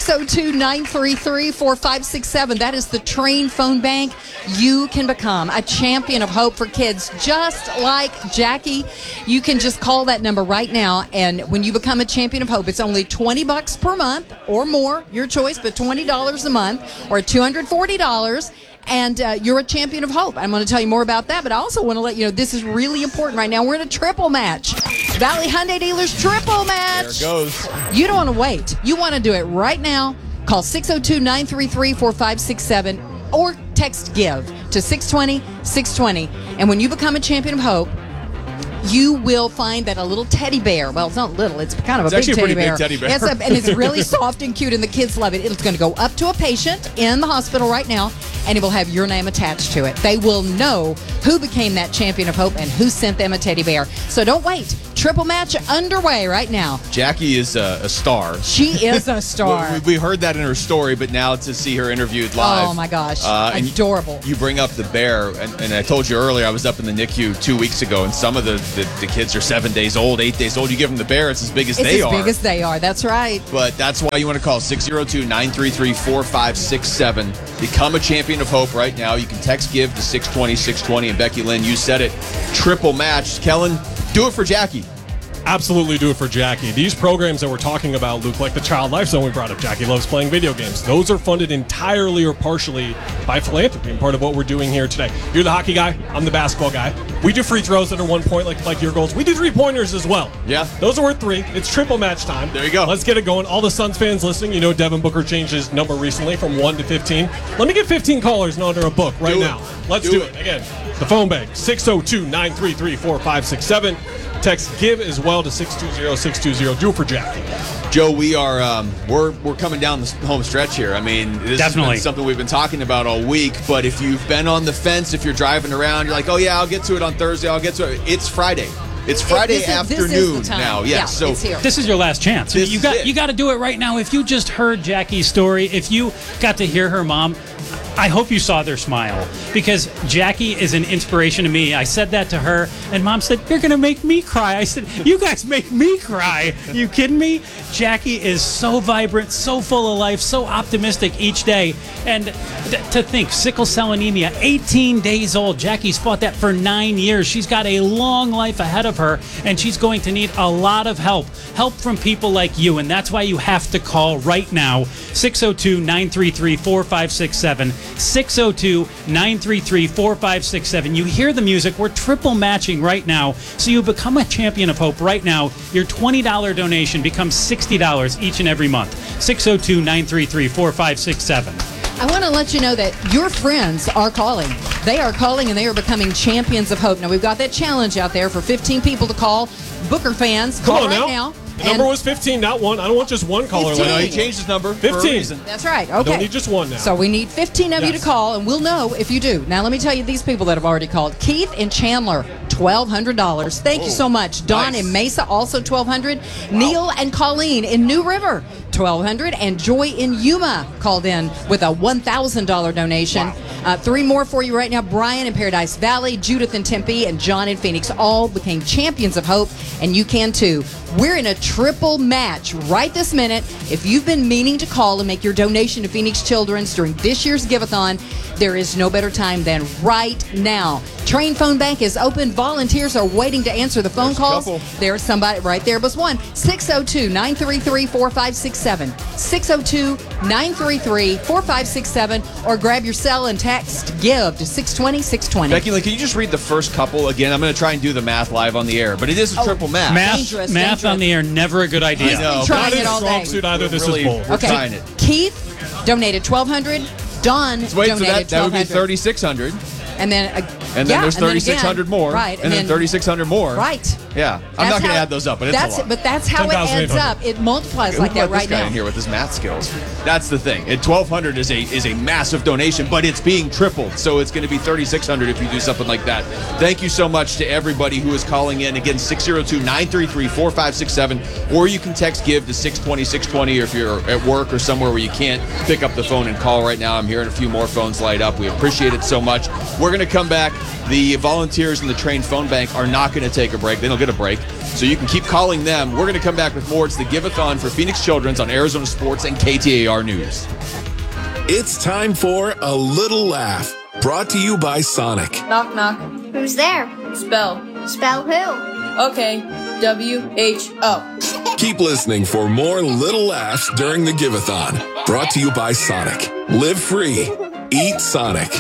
[SPEAKER 5] 602-933-4567. That is the Train Phone Bank. You can become a champion of hope for kids just like Jackie. You can just call that number right now, and when you become a champion of hope, it's only $20 per month or more, your choice, but $20 a month or $240. And you're a champion of hope. I'm going to tell you more about that, but I also want to let you know this is really important right now. We're in a triple match. Valley Hyundai Dealers triple match.
[SPEAKER 1] There it goes.
[SPEAKER 5] You don't want to wait. You want to do it right now. Call 602-933-4567 or text GIVE to 620-620. And when you become a champion of hope, you will find that a little teddy bear, well, it's not little, it's kind of
[SPEAKER 1] It's
[SPEAKER 5] a
[SPEAKER 1] actually
[SPEAKER 5] big
[SPEAKER 1] a pretty
[SPEAKER 5] teddy bear.
[SPEAKER 1] big teddy bear.
[SPEAKER 5] Yes, and it's really soft and cute, and the kids love it. It's going to go up to a patient in the hospital right now, and it will have your name attached to it. They will know who became that champion of hope and who sent them a teddy bear. So don't wait. Triple match underway right now.
[SPEAKER 1] Jackie is a star.
[SPEAKER 5] She is a star.
[SPEAKER 1] We heard that in her story, but now to see her interviewed live.
[SPEAKER 5] Oh, my gosh.
[SPEAKER 1] and
[SPEAKER 5] Adorable.
[SPEAKER 1] You bring up the bear, and I told you earlier, I was up in the NICU 2 weeks ago, and some of the kids are 7 days old, 8 days old. You give them the bear, it's as big as they are.
[SPEAKER 5] It's as big as they are. That's right.
[SPEAKER 1] But that's why you want to call 602-933-4567. Become a champion of hope right now. You can text GIVE to 620-620. And Becky Lynn, you said it. Triple match. Kellen, do it for Jackie.
[SPEAKER 7] Absolutely do it for Jackie. These programs that we're talking about, Luke, like the Child Life Zone we brought up, Jackie loves playing video games. Those are funded entirely or partially by philanthropy and part of what we're doing here today. You're the hockey guy. I'm the basketball guy. We do free throws that are 1 point like your goals. We do 3-pointers as well.
[SPEAKER 1] Yeah.
[SPEAKER 7] Those are worth 3. It's triple match time.
[SPEAKER 1] There you go.
[SPEAKER 7] Let's get it going. All the Suns fans listening, you know Devin Booker changed his number recently from 1 to 15. Let me get 15 callers in under a book right now. Let's do it. Again, the phone bank, 602-933-4567. Text GIVE as well to 620-620. Do it for Jackie.
[SPEAKER 1] Joe, we are we're coming down the home stretch here. I mean, this has been something we've been talking about all week. But if you've been on the fence, if you're driving around, you're like, oh yeah, I'll get to it on Thursday. I'll get to it. It's Friday. It's Friday afternoon now.
[SPEAKER 5] Yeah,
[SPEAKER 1] so
[SPEAKER 3] this is your last chance. You got to do it right now. If you just heard Jackie's story, if you got to hear her mom, I hope you saw their smile, because Jackie is an inspiration to me. I said that to her, and Mom said, "You're going to make me cry." I said, "You guys make me cry. Are you kidding me?" Jackie is so vibrant, so full of life, so optimistic each day. And to think, sickle cell anemia, 18 days old. Jackie's fought that for 9 years. She's got a long life ahead of her, and she's going to need a lot of help from people like you. And that's why you have to call right now, 602-933-4567. 602-933-4567. You hear the music. We're triple matching right now. So you become a champion of hope right now. Your $20 donation becomes $60 each and every month. 602-933-4567.
[SPEAKER 5] I want to let you know that your friends are calling. They are calling, and they are becoming champions of hope. Now, we've got that challenge out there for 15 people to call. Booker fans, call right now.
[SPEAKER 7] The number was 15, not 1. I don't want just one caller.
[SPEAKER 1] No, he changed his number
[SPEAKER 7] 15.
[SPEAKER 1] for a reason.
[SPEAKER 5] That's right. Okay.
[SPEAKER 7] Don't need just one now.
[SPEAKER 5] So we need 15 of you to call, and we'll know if you do. Now, let me tell you these people that have already called. Keith and Chandler, $1,200. Thank you so much. Don in Mesa, also $1,200. Neil and Colleen in New River, $1,200. And Joy in Yuma called in with a $1,000 donation. 3 more for you right now. Brian in Paradise Valley, Judith in Tempe, and John in Phoenix all became champions of hope, and you can too. We're in a triple match right this minute. If you've been meaning to call and make your donation to Phoenix Children's during this year's Give-a-thon, there is no better time than right now. Train phone bank is open. Volunteers are waiting to answer the phone calls. There's somebody right there was one. 602-933-4567. 602-933-4567. Or grab your cell and text GIVE to 620-620.
[SPEAKER 1] Becky Lynn, can you just read the first couple again? I'm going to try and do the math live on the air, but it is a triple match.
[SPEAKER 3] Math on the air, never a good idea.
[SPEAKER 1] I know.
[SPEAKER 5] Trying it all day.
[SPEAKER 7] Suit either. This
[SPEAKER 1] really,
[SPEAKER 7] is bold.
[SPEAKER 1] We're trying it.
[SPEAKER 5] Keith donated $1,200. Don donated
[SPEAKER 1] that would be
[SPEAKER 5] $1,200.
[SPEAKER 1] $3,600.
[SPEAKER 5] And then
[SPEAKER 1] there's 3,600 more.
[SPEAKER 5] Right.
[SPEAKER 1] And then 3,600 more.
[SPEAKER 5] Right.
[SPEAKER 1] Yeah. I'm not going to add those up, but it's a lot.
[SPEAKER 5] But that's how it adds up. It multiplies like that right
[SPEAKER 1] this guy
[SPEAKER 5] now.
[SPEAKER 1] in here with his math skills. That's the thing. And $1,200 is a massive donation, but it's being tripled. So it's going to be $3,600 if you do something like that. Thank you so much to everybody who is calling in. Again, 602-933-4567. Or you can text GIVE to 620-620 if you're at work or somewhere where you can't pick up the phone and call right now. I'm hearing a few more phones light up. We appreciate it so much. We're going to come back. The volunteers in the Train phone bank are not going to take a break. They don't get a break. So you can keep calling them. We're going to come back with more. It's the Give-a-thon for Phoenix Children's on Arizona Sports and KTAR News.
[SPEAKER 17] It's time for A Little Laugh, brought to you by Sonic.
[SPEAKER 23] Knock, knock.
[SPEAKER 8] Who's there?
[SPEAKER 23] Spell.
[SPEAKER 8] Spell who?
[SPEAKER 23] Okay. WHO.
[SPEAKER 17] Keep listening for more little laughs during the Give-a-thon, brought to you by Sonic. Live free. Eat Sonic.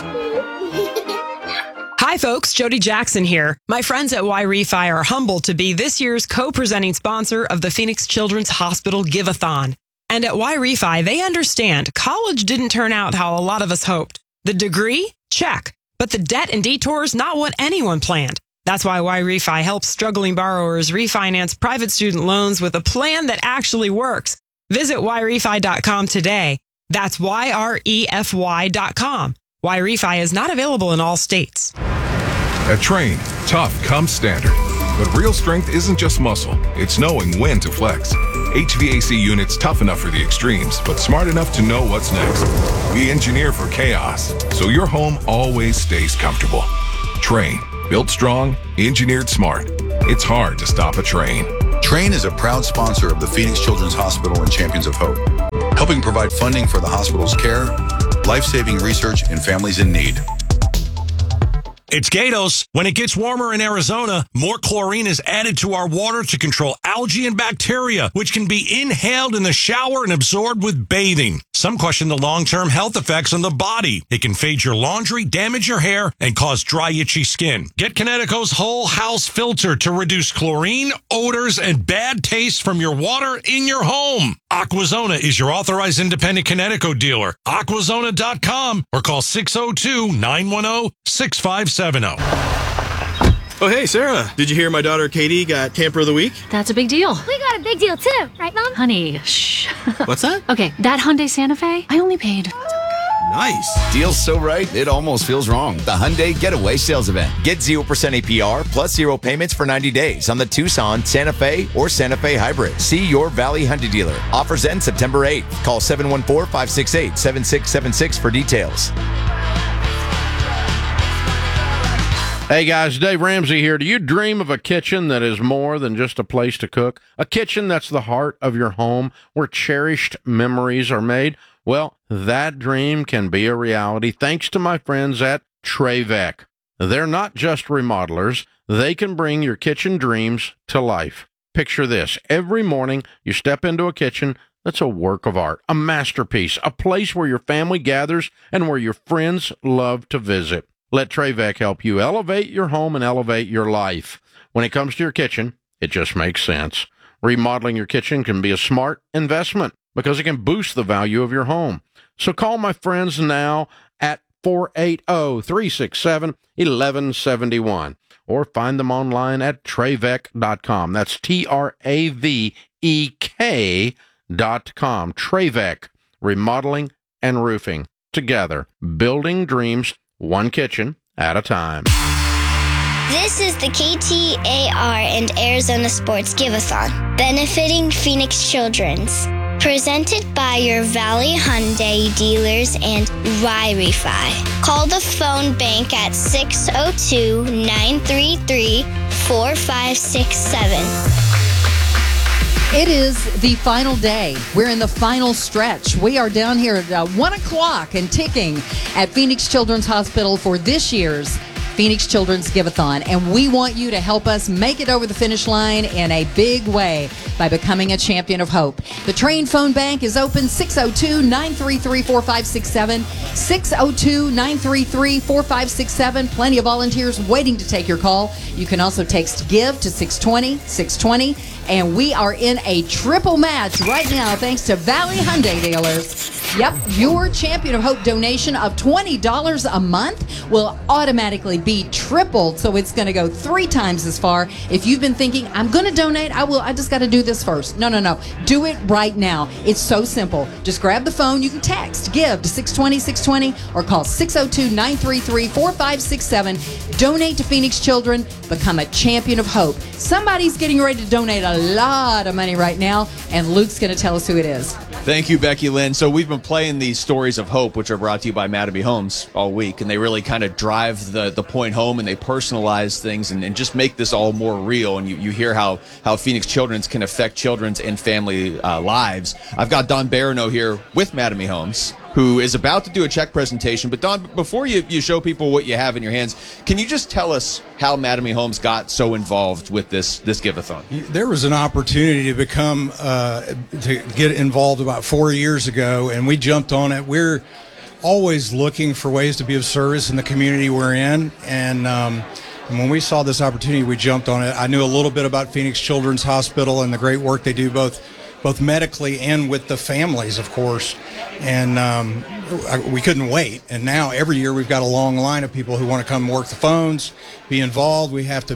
[SPEAKER 10] Hi folks, Jody Jackson here. My friends at YRefi are humbled to be this year's co-presenting sponsor of the Phoenix Children's Hospital Give-a-thon. And at YRefi, they understand college didn't turn out how a lot of us hoped. The degree? Check. But the debt and detours, not what anyone planned. That's why YRefi helps struggling borrowers refinance private student loans with a plan that actually works. Visit YRefi.com today. That's YREFY.com. YRefi is not available in all states.
[SPEAKER 11] At Train, tough comes standard. But real strength isn't just muscle, it's knowing when to flex. HVAC units tough enough for the extremes, but smart enough to know what's next. We engineer for chaos, so your home always stays comfortable. Train, built strong, engineered smart. It's hard to stop a Train.
[SPEAKER 12] Train is a proud sponsor of the Phoenix Children's Hospital and Champions of Hope, helping provide funding for the hospital's care, life-saving research, and families in need.
[SPEAKER 14] It's Gatos. When it gets warmer in Arizona, more chlorine is added to our water to control algae and bacteria, which can be inhaled in the shower and absorbed with bathing. Some question the long-term health effects on the body. It can fade your laundry, damage your hair, and cause dry, itchy skin. Get Kinetico's whole house filter to reduce chlorine, odors, and bad taste from your water in your home. Aquazona is your authorized independent Kinetico dealer. Aquazona.com or call 602-910-6570.
[SPEAKER 24] Oh, hey, Sarah. Did you hear my daughter Katie got Camper of the Week?
[SPEAKER 25] That's a big deal.
[SPEAKER 8] We got a big deal too, right, Mom?
[SPEAKER 25] Honey, shh.
[SPEAKER 24] What's that?
[SPEAKER 25] Okay, that Hyundai Santa Fe, I only paid.
[SPEAKER 24] Nice.
[SPEAKER 26] Deal's so right, it almost feels wrong. The Hyundai Getaway Sales Event. Get 0% APR plus 0 payments for 90 days on the Tucson, Santa Fe, or Santa Fe Hybrid. See your Valley Hyundai dealer. Offers end September 8th. Call 714-568-7676 for details.
[SPEAKER 27] Hey guys, Dave Ramsey here. Do you dream of a kitchen that is more than just a place to cook? A kitchen that's the heart of your home where cherished memories are made? Well, that dream can be a reality thanks to my friends at Trayvek. They're not just remodelers. They can bring your kitchen dreams to life. Picture this. Every morning you step into a kitchen that's a work of art, a masterpiece, a place where your family gathers and where your friends love to visit. Let Trayvek help you elevate your home and elevate your life. When it comes to your kitchen, it just makes sense. Remodeling your kitchen can be a smart investment because it can boost the value of your home. So call my friends now at 480-367-1171 or find them online at Trayvek.com. That's TRAVEK.com. Trayvek, remodeling and roofing. Together, building dreams one kitchen at a time.
[SPEAKER 13] This is the KTAR and Arizona Sports Give-A-Thon, benefiting Phoenix Children's. Presented by your Valley Hyundai dealers and YRefi. Call the phone bank at 602-933-4567.
[SPEAKER 5] It is the final day. We're in the final stretch. We are down here at 1 o'clock and ticking at Phoenix Children's Hospital for this year's Phoenix Children's Give-A-Thon. And we want you to help us make it over the finish line in a big way by becoming a champion of hope. The Train phone bank is open 602-933-4567. 602-933-4567. Plenty of volunteers waiting to take your call. You can also text GIVE to 620-620. And we are in a triple match right now thanks to Valley Hyundai dealers. Yep, your Champion of Hope donation of $20 a month will automatically be tripled, so it's going to go 3 times as far. If you've been thinking, I'm going to donate, I just got to do this first. No. Do it right now. It's so simple. Just grab the phone. You can text GIVE to 620-620 or call 602-933-4567. Donate to Phoenix Children. Become a Champion of Hope. Somebody's getting ready to donate a lot of money right now, and Luke's going to tell us who it is.
[SPEAKER 1] Thank you, Becky Lynn. So we've been playing these stories of hope, which are brought to you by Mattamy Homes all week, and they really kind of drive the point home, and they personalize things and just make this all more real. And you hear how Phoenix Children's can affect children's and family lives. I've got Don Barano here with Mattamy Homes, who is about to do a check presentation. But Don, before you show people what you have in your hands, can you just tell us how Mattamy Homes got so involved with this Give-A-Thon?
[SPEAKER 28] There was an opportunity to become to get involved about 4 years ago, and we jumped on it. We're always looking for ways to be of service in the community we're in, and when we saw this opportunity, we jumped on it. I knew a little bit about Phoenix Children's Hospital and the great work they do both both medically and with the families, of course. And we couldn't wait. And now every year we've got a long line of people who want to come work the phones, be involved. We have to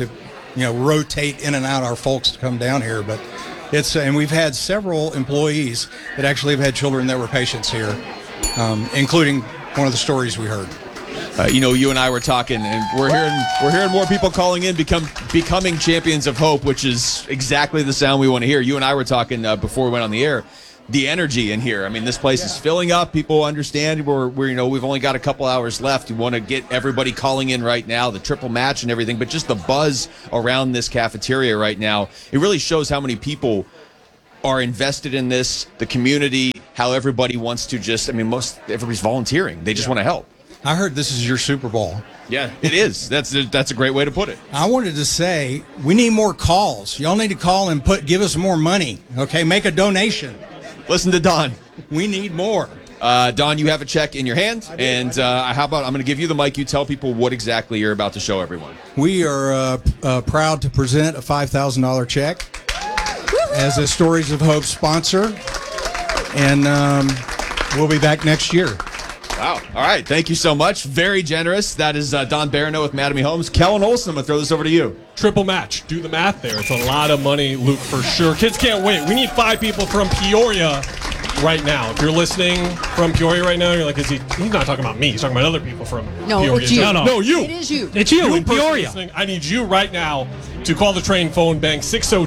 [SPEAKER 28] rotate in and out our folks to come down here. But and we've had several employees that actually have had children that were patients here, including one of the stories we heard.
[SPEAKER 1] You and I were talking, and we're hearing more people calling in, becoming champions of hope, which is exactly the sound we want to hear. You and I were talking before we went on the air. The energy in here. I mean, this place is filling up. People understand we've only got a couple hours left. You want to get everybody calling in right now, the triple match and everything, but just the buzz around this cafeteria right now, it really shows how many people are invested in this, the community, how everybody wants to everybody's volunteering. They just want to help.
[SPEAKER 28] I heard this is your Super Bowl.
[SPEAKER 1] Yeah, it is. That's a great way to put it.
[SPEAKER 28] I wanted to say we need more calls. Y'all need to call and give us more money. Okay, make a donation.
[SPEAKER 1] Listen to Don.
[SPEAKER 28] We need more.
[SPEAKER 1] Don, you have a check in your hand, and how about I'm going to give you the mic. You tell people what exactly you're about to show everyone.
[SPEAKER 28] We are proud to present a $5,000 check as a Stories of Hope sponsor, and we'll be back next year.
[SPEAKER 1] Wow. All right. Thank you so much. Very generous. That is Don Barano with Mattamy Homes. Kellen Olson, I'm going to throw this over to you.
[SPEAKER 7] Triple match. Do the math there. It's a lot of money, Luke, for sure. Kids can't wait. We need 5 people from Peoria right now. If you're listening from Peoria right now, you're like, he's not talking about me. He's talking about other people from Peoria.
[SPEAKER 5] It's you.
[SPEAKER 7] No, you.
[SPEAKER 5] It is you.
[SPEAKER 3] It's you in Peoria.
[SPEAKER 7] Listening. I need you right now to call the Train phone bank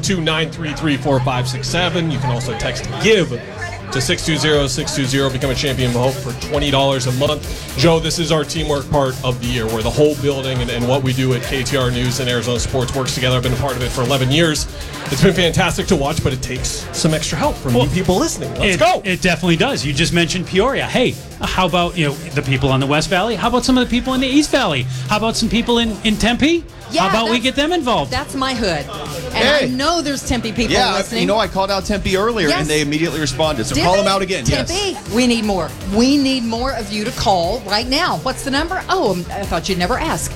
[SPEAKER 7] 602-933-4567. You can also text GIVE to 620-620. Become a champion of hope for $20 a month. Joe, this is our teamwork part of the year, where the whole building and what we do at KTR News and Arizona Sports works together. I've been a part of it for 11 years. It's been fantastic to watch, but it takes some extra help from you people listening. Let's go.
[SPEAKER 3] It definitely does. You just mentioned Peoria. Hey, how about the people on the West Valley? How about some of the people in the East Valley? How about some people in Tempe?
[SPEAKER 5] Yeah,
[SPEAKER 3] how about we get them involved?
[SPEAKER 5] That's my hood. And I know there's Tempe people listening.
[SPEAKER 1] I called out Tempe earlier, and they immediately responded. So call them out again.
[SPEAKER 5] Tempe, yes. We need more. We need more of you to call right now. What's the number? Oh, I thought you'd never ask.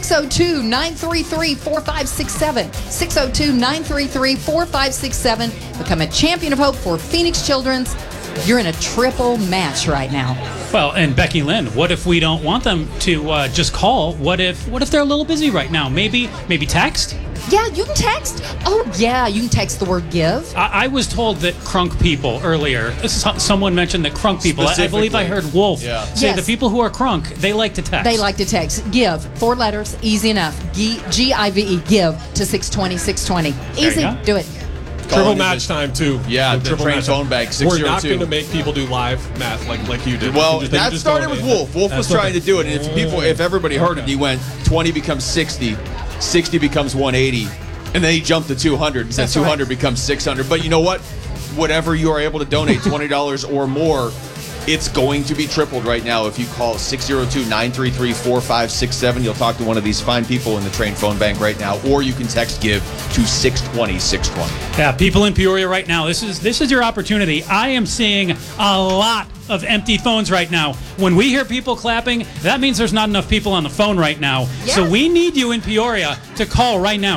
[SPEAKER 5] 602-933-4567. 602-933-4567. Become a champion of hope for Phoenix Children's. You're in a triple match right now.
[SPEAKER 3] Well, and Becky Lynn, what if we don't want them to just call? What if they're a little busy right now? Maybe text?
[SPEAKER 5] Yeah, you can text. Oh, yeah, you can text the word give.
[SPEAKER 3] I was told that crunk people earlier, someone mentioned that crunk people, I believe I heard Wolf say the people who are crunk, they like to text.
[SPEAKER 5] They like to text. Give, 4 letters, easy enough. G-I-V-E, give to 620-620. Easy, do it.
[SPEAKER 7] Triple match time, too.
[SPEAKER 1] Yeah, the Train phone bank, 602.
[SPEAKER 7] We're not going to make people do live math like you did.
[SPEAKER 1] Well, that started with Wolf. Wolf was trying to do it, and if everybody heard it, he went 20 becomes 60, 60 becomes 180, and then he jumped to 200, and then 200 becomes 600. But you know what? Whatever you are able to donate, $20 or more, it's going to be tripled right now. If you call 602-933-4567, you'll talk to one of these fine people in the Train phone bank right now, or you can text GIVE to 620-620.
[SPEAKER 3] Yeah, people in Peoria right now, this is your opportunity. I am seeing a lot of empty phones right now. When we hear people clapping, that means there's not enough people on the phone right now. Yeah. So we need you in Peoria to call right now.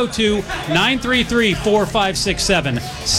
[SPEAKER 3] 602-933-4567.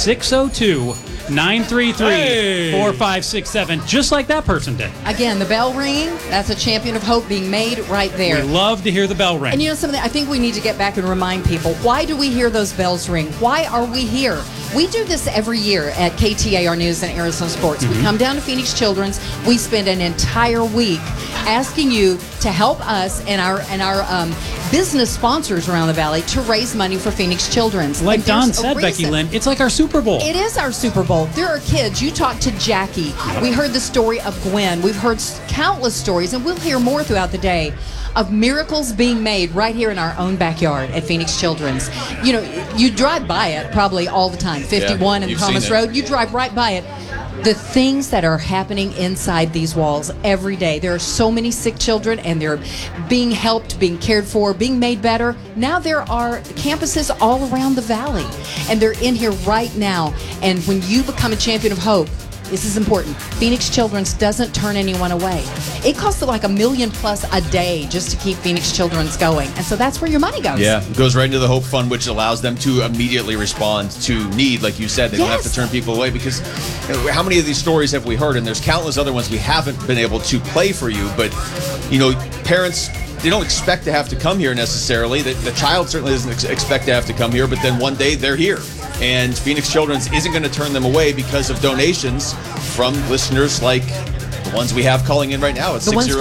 [SPEAKER 3] 602-933-4567, just like that person did.
[SPEAKER 5] Again, the bell ringing, that's a champion of hope being made right there.
[SPEAKER 3] We love to hear the bell ring.
[SPEAKER 5] And you know something, I think we need to get back and remind people, why do we hear those bells ring? Why are we here? We do this every year at KTAR News and Arizona Sports. We come down to Phoenix Children's. We spend an entire week asking you to help us and our business sponsors around the valley to raise money for Phoenix Children's.
[SPEAKER 3] Like Don said, Becky Lynn, it's like our Super Bowl.
[SPEAKER 5] It is our Super Bowl. There are kids. You talked to Jackie. We heard the story of Gwen. We've heard countless stories, and we'll hear more throughout the day of miracles being made right here in our own backyard at Phoenix Children's. You know, you drive by it probably all the time. 51 and Thomas Road, you drive right by it. The things that are happening inside these walls every day. There are so many sick children, and they're being helped, being cared for, being made better. Now there are campuses all around the valley, and they're in here right now. And when you become a champion of hope, this is important. Phoenix Children's doesn't turn anyone away. It costs like $1 million plus a day just to keep Phoenix Children's going. And so that's where your money goes.
[SPEAKER 1] Yeah, it goes right into the Hope Fund, which allows them to immediately respond to need. Like you said, they don't have to turn people away, because how many of these stories have we heard? And there's countless other ones we haven't been able to play for you. But, parents, they don't expect to have to come here necessarily. The child certainly doesn't expect to have to come here, but then one day they're here. And Phoenix Children's isn't going to turn them away because of donations from listeners like the ones we have calling in right now at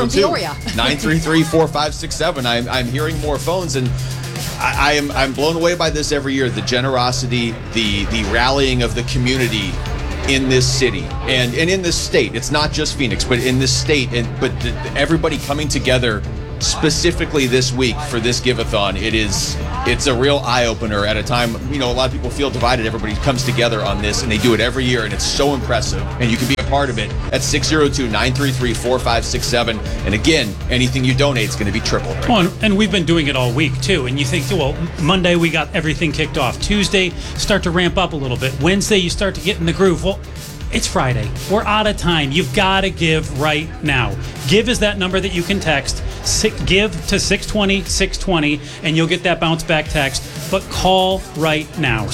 [SPEAKER 1] 602-933-4567. I'm hearing more phones, and I'm blown away by this every year. The generosity, the rallying of the community in this city and in this state. It's not just Phoenix, but in this state, but everybody coming together specifically this week for this give-a-thon. It's a real eye-opener at a time, a lot of people feel divided. Everybody comes together on this, and they do it every year, and it's so impressive. And you can be a part of it at 602-933-4567. And again, anything you donate is going to be tripled.
[SPEAKER 3] Right? And we've been doing it all week, too. And you think, well, Monday we got everything kicked off. Tuesday, start to ramp up a little bit. Wednesday, you start to get in the groove. Well, it's Friday. We're out of time. You've got to give right now. Give is that number that you can text. Give to 620-620, and you'll get that bounce back text. But call right now,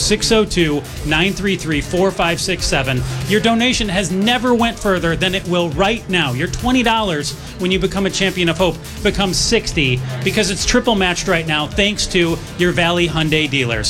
[SPEAKER 3] 602-933-4567. Your donation has never went further than it will right now. Your $20 when you become a Champion of Hope becomes $60 because it's triple matched right now thanks to your Valley Hyundai dealers.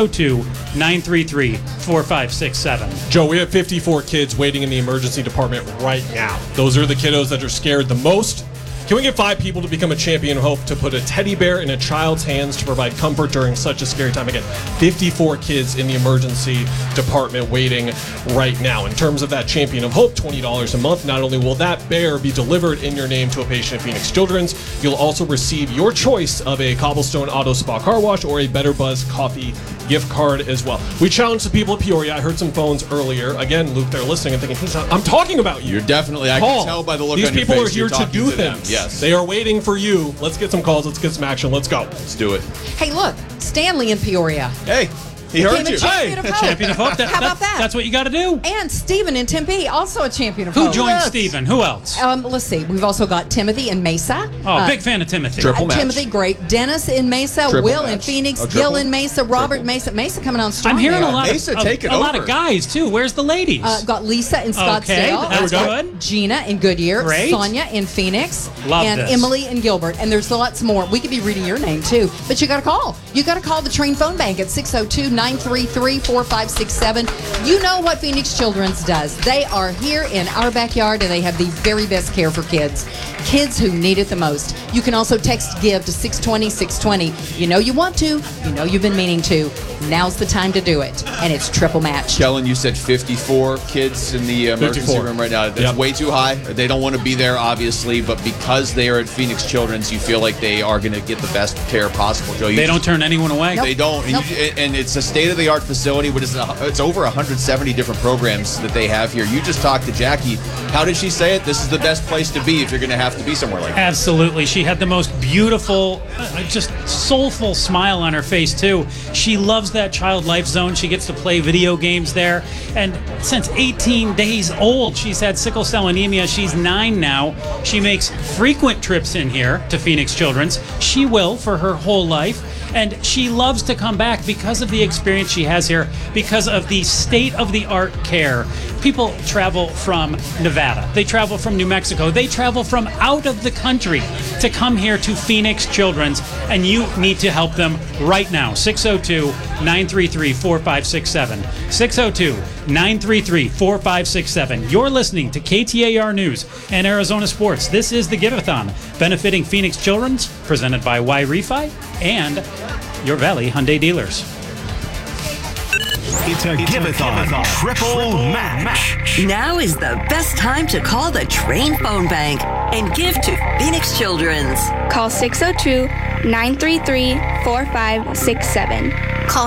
[SPEAKER 3] 602-933-4567.
[SPEAKER 7] Joe, we have 54 kids waiting in the emergency department right now. Those are the kiddos that are scared the most. Can we get 5 people to become a Champion of Hope to put a teddy bear in a child's hands to provide comfort during such a scary time? Again, 54 kids in the emergency department waiting right now. In terms of that Champion of Hope, $20 a month. Not only will that bear be delivered in your name to a patient at Phoenix Children's, you'll also receive your choice of a Cobblestone Auto Spa car wash or a Better Buzz coffee gift card as well. We challenged the people at Peoria. I heard some phones earlier. Again, Luke, they're listening and thinking, I'm talking about you.
[SPEAKER 1] You're definitely, I can tell by the look on your face.
[SPEAKER 7] These people are here to do things.
[SPEAKER 1] Yes.
[SPEAKER 7] They are waiting for you. Let's get some calls. Let's get some action. Let's go.
[SPEAKER 1] Let's do it.
[SPEAKER 5] Hey, look, Stanley in Peoria.
[SPEAKER 1] Hey. He heard you.
[SPEAKER 5] Champion of Hope.
[SPEAKER 3] Champion of Hope.
[SPEAKER 5] How about that?
[SPEAKER 3] That's what you got to do.
[SPEAKER 5] And Stephen in Tempe, also a Champion of
[SPEAKER 3] Who
[SPEAKER 5] Hope.
[SPEAKER 3] joined Stephen? Who else?
[SPEAKER 5] Let's see. We've also got Timothy in Mesa.
[SPEAKER 3] Oh, big fan of Timothy.
[SPEAKER 1] Triple match.
[SPEAKER 5] Timothy, great. Dennis in Mesa.
[SPEAKER 1] Triple
[SPEAKER 5] Will
[SPEAKER 1] match.
[SPEAKER 5] in Phoenix.
[SPEAKER 1] Oh,
[SPEAKER 5] Gil in Mesa. Robert Mesa. Mesa coming on strong.
[SPEAKER 3] I'm hearing
[SPEAKER 5] there.
[SPEAKER 3] a lot of guys too. Where's the ladies?
[SPEAKER 5] Got Lisa in Scottsdale.
[SPEAKER 3] Okay, that's good.
[SPEAKER 5] Gina in Goodyear.
[SPEAKER 3] Great.
[SPEAKER 5] Sonia in Phoenix.
[SPEAKER 3] Love
[SPEAKER 5] and
[SPEAKER 3] this.
[SPEAKER 5] Emily in Gilbert. And there's lots more. We could be reading your name too. But you got to call. You got to call the Train phone bank at 602-933-4567. You know what Phoenix Children's does. They are here in our backyard, and they have the very best care for kids who need it the most. You can also text GIVE to 620-620. You know you want to. You know you've been meaning to. Now's the time to do it, and it's triple match.
[SPEAKER 1] Kellen, you said 54 kids in the emergency room right now. That's way too high. They don't want to be there, obviously, but because they are at Phoenix Children's, you feel like they are going to get the best care possible. Joe,
[SPEAKER 3] they don't turn anyone away.
[SPEAKER 1] They don't. And it's a state-of-the-art facility. It's over 170 different programs that they have here. You just talked to Jackie. How did she say it? This is the best place to be if you're going to have to be somewhere like that.
[SPEAKER 3] Absolutely. She had the most beautiful, just soulful smile on her face, too. She loves that Child Life Zone. She gets to play video games there. And since 18 days old, she's had sickle cell anemia. She's 9 now. She makes frequent trips in here to Phoenix Children's. She will for her whole life. And she loves to come back because of the experience she has here, because of the state-of-the-art care. People travel from Nevada. They travel from New Mexico. They travel from out of the country to come here to Phoenix Children's, and you need to help them right now. 602-933-4567. 602-933-4567. You're listening to KTAR News and Arizona Sports. This is the Give-a-thon, benefiting Phoenix Children's, presented by Y-Refi and your Valley Hyundai dealers.
[SPEAKER 2] It's a Give-a-thon triple match.
[SPEAKER 6] Now is the best time to call the Train phone bank and give to Phoenix Children's.
[SPEAKER 9] Call 602-933-4567.
[SPEAKER 13] Call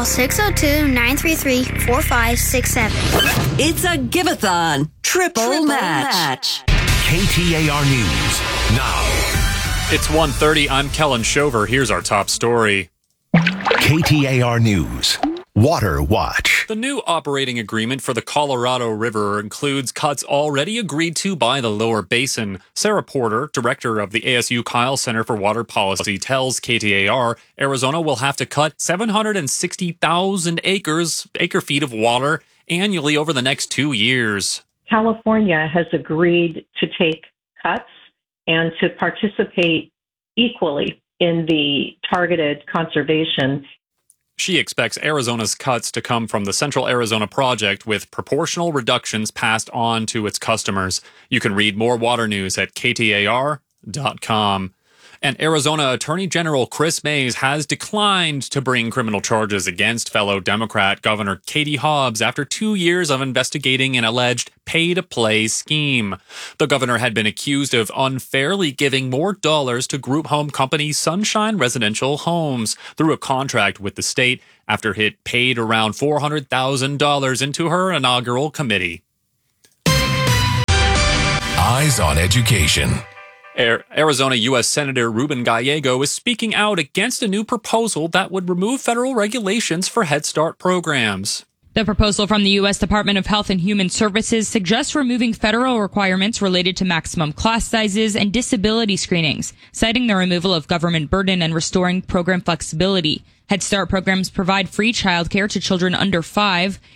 [SPEAKER 13] 602-933-4567.
[SPEAKER 6] It's a Give-a-thon triple match.
[SPEAKER 2] KTAR News now.
[SPEAKER 18] It's 1:30. I'm Kellen Shover. Here's our top story.
[SPEAKER 2] KTAR News. Water Watch.
[SPEAKER 18] The new operating agreement for the Colorado River includes cuts already agreed to by the lower basin. Sarah Porter, director of the ASU Kyle Center for Water Policy, tells KTAR Arizona will have to cut 760,000 acre-feet of water annually over the next 2 years.
[SPEAKER 4] California has agreed to take cuts and to participate equally in the targeted conservation.
[SPEAKER 18] She expects Arizona's cuts to come from the Central Arizona Project, with proportional reductions passed on to its customers. You can read more water news at KTAR.com. And Arizona Attorney General Chris Mays has declined to bring criminal charges against fellow Democrat Governor Katie Hobbs after 2 years of investigating an alleged pay-to-play scheme. The governor had been accused of unfairly giving more dollars to group home company Sunshine Residential Homes through a contract with the state after it paid around $400,000 into her inaugural committee.
[SPEAKER 17] Eyes on Education.
[SPEAKER 18] Arizona U.S. Senator Ruben Gallego is speaking out against a new proposal that would remove federal regulations for Head Start programs.
[SPEAKER 9] The proposal from the U.S. Department of Health and Human Services suggests removing federal requirements related to maximum class sizes and disability screenings, citing the removal of government burden and restoring program flexibility. Head Start programs provide free childcare to children under 5.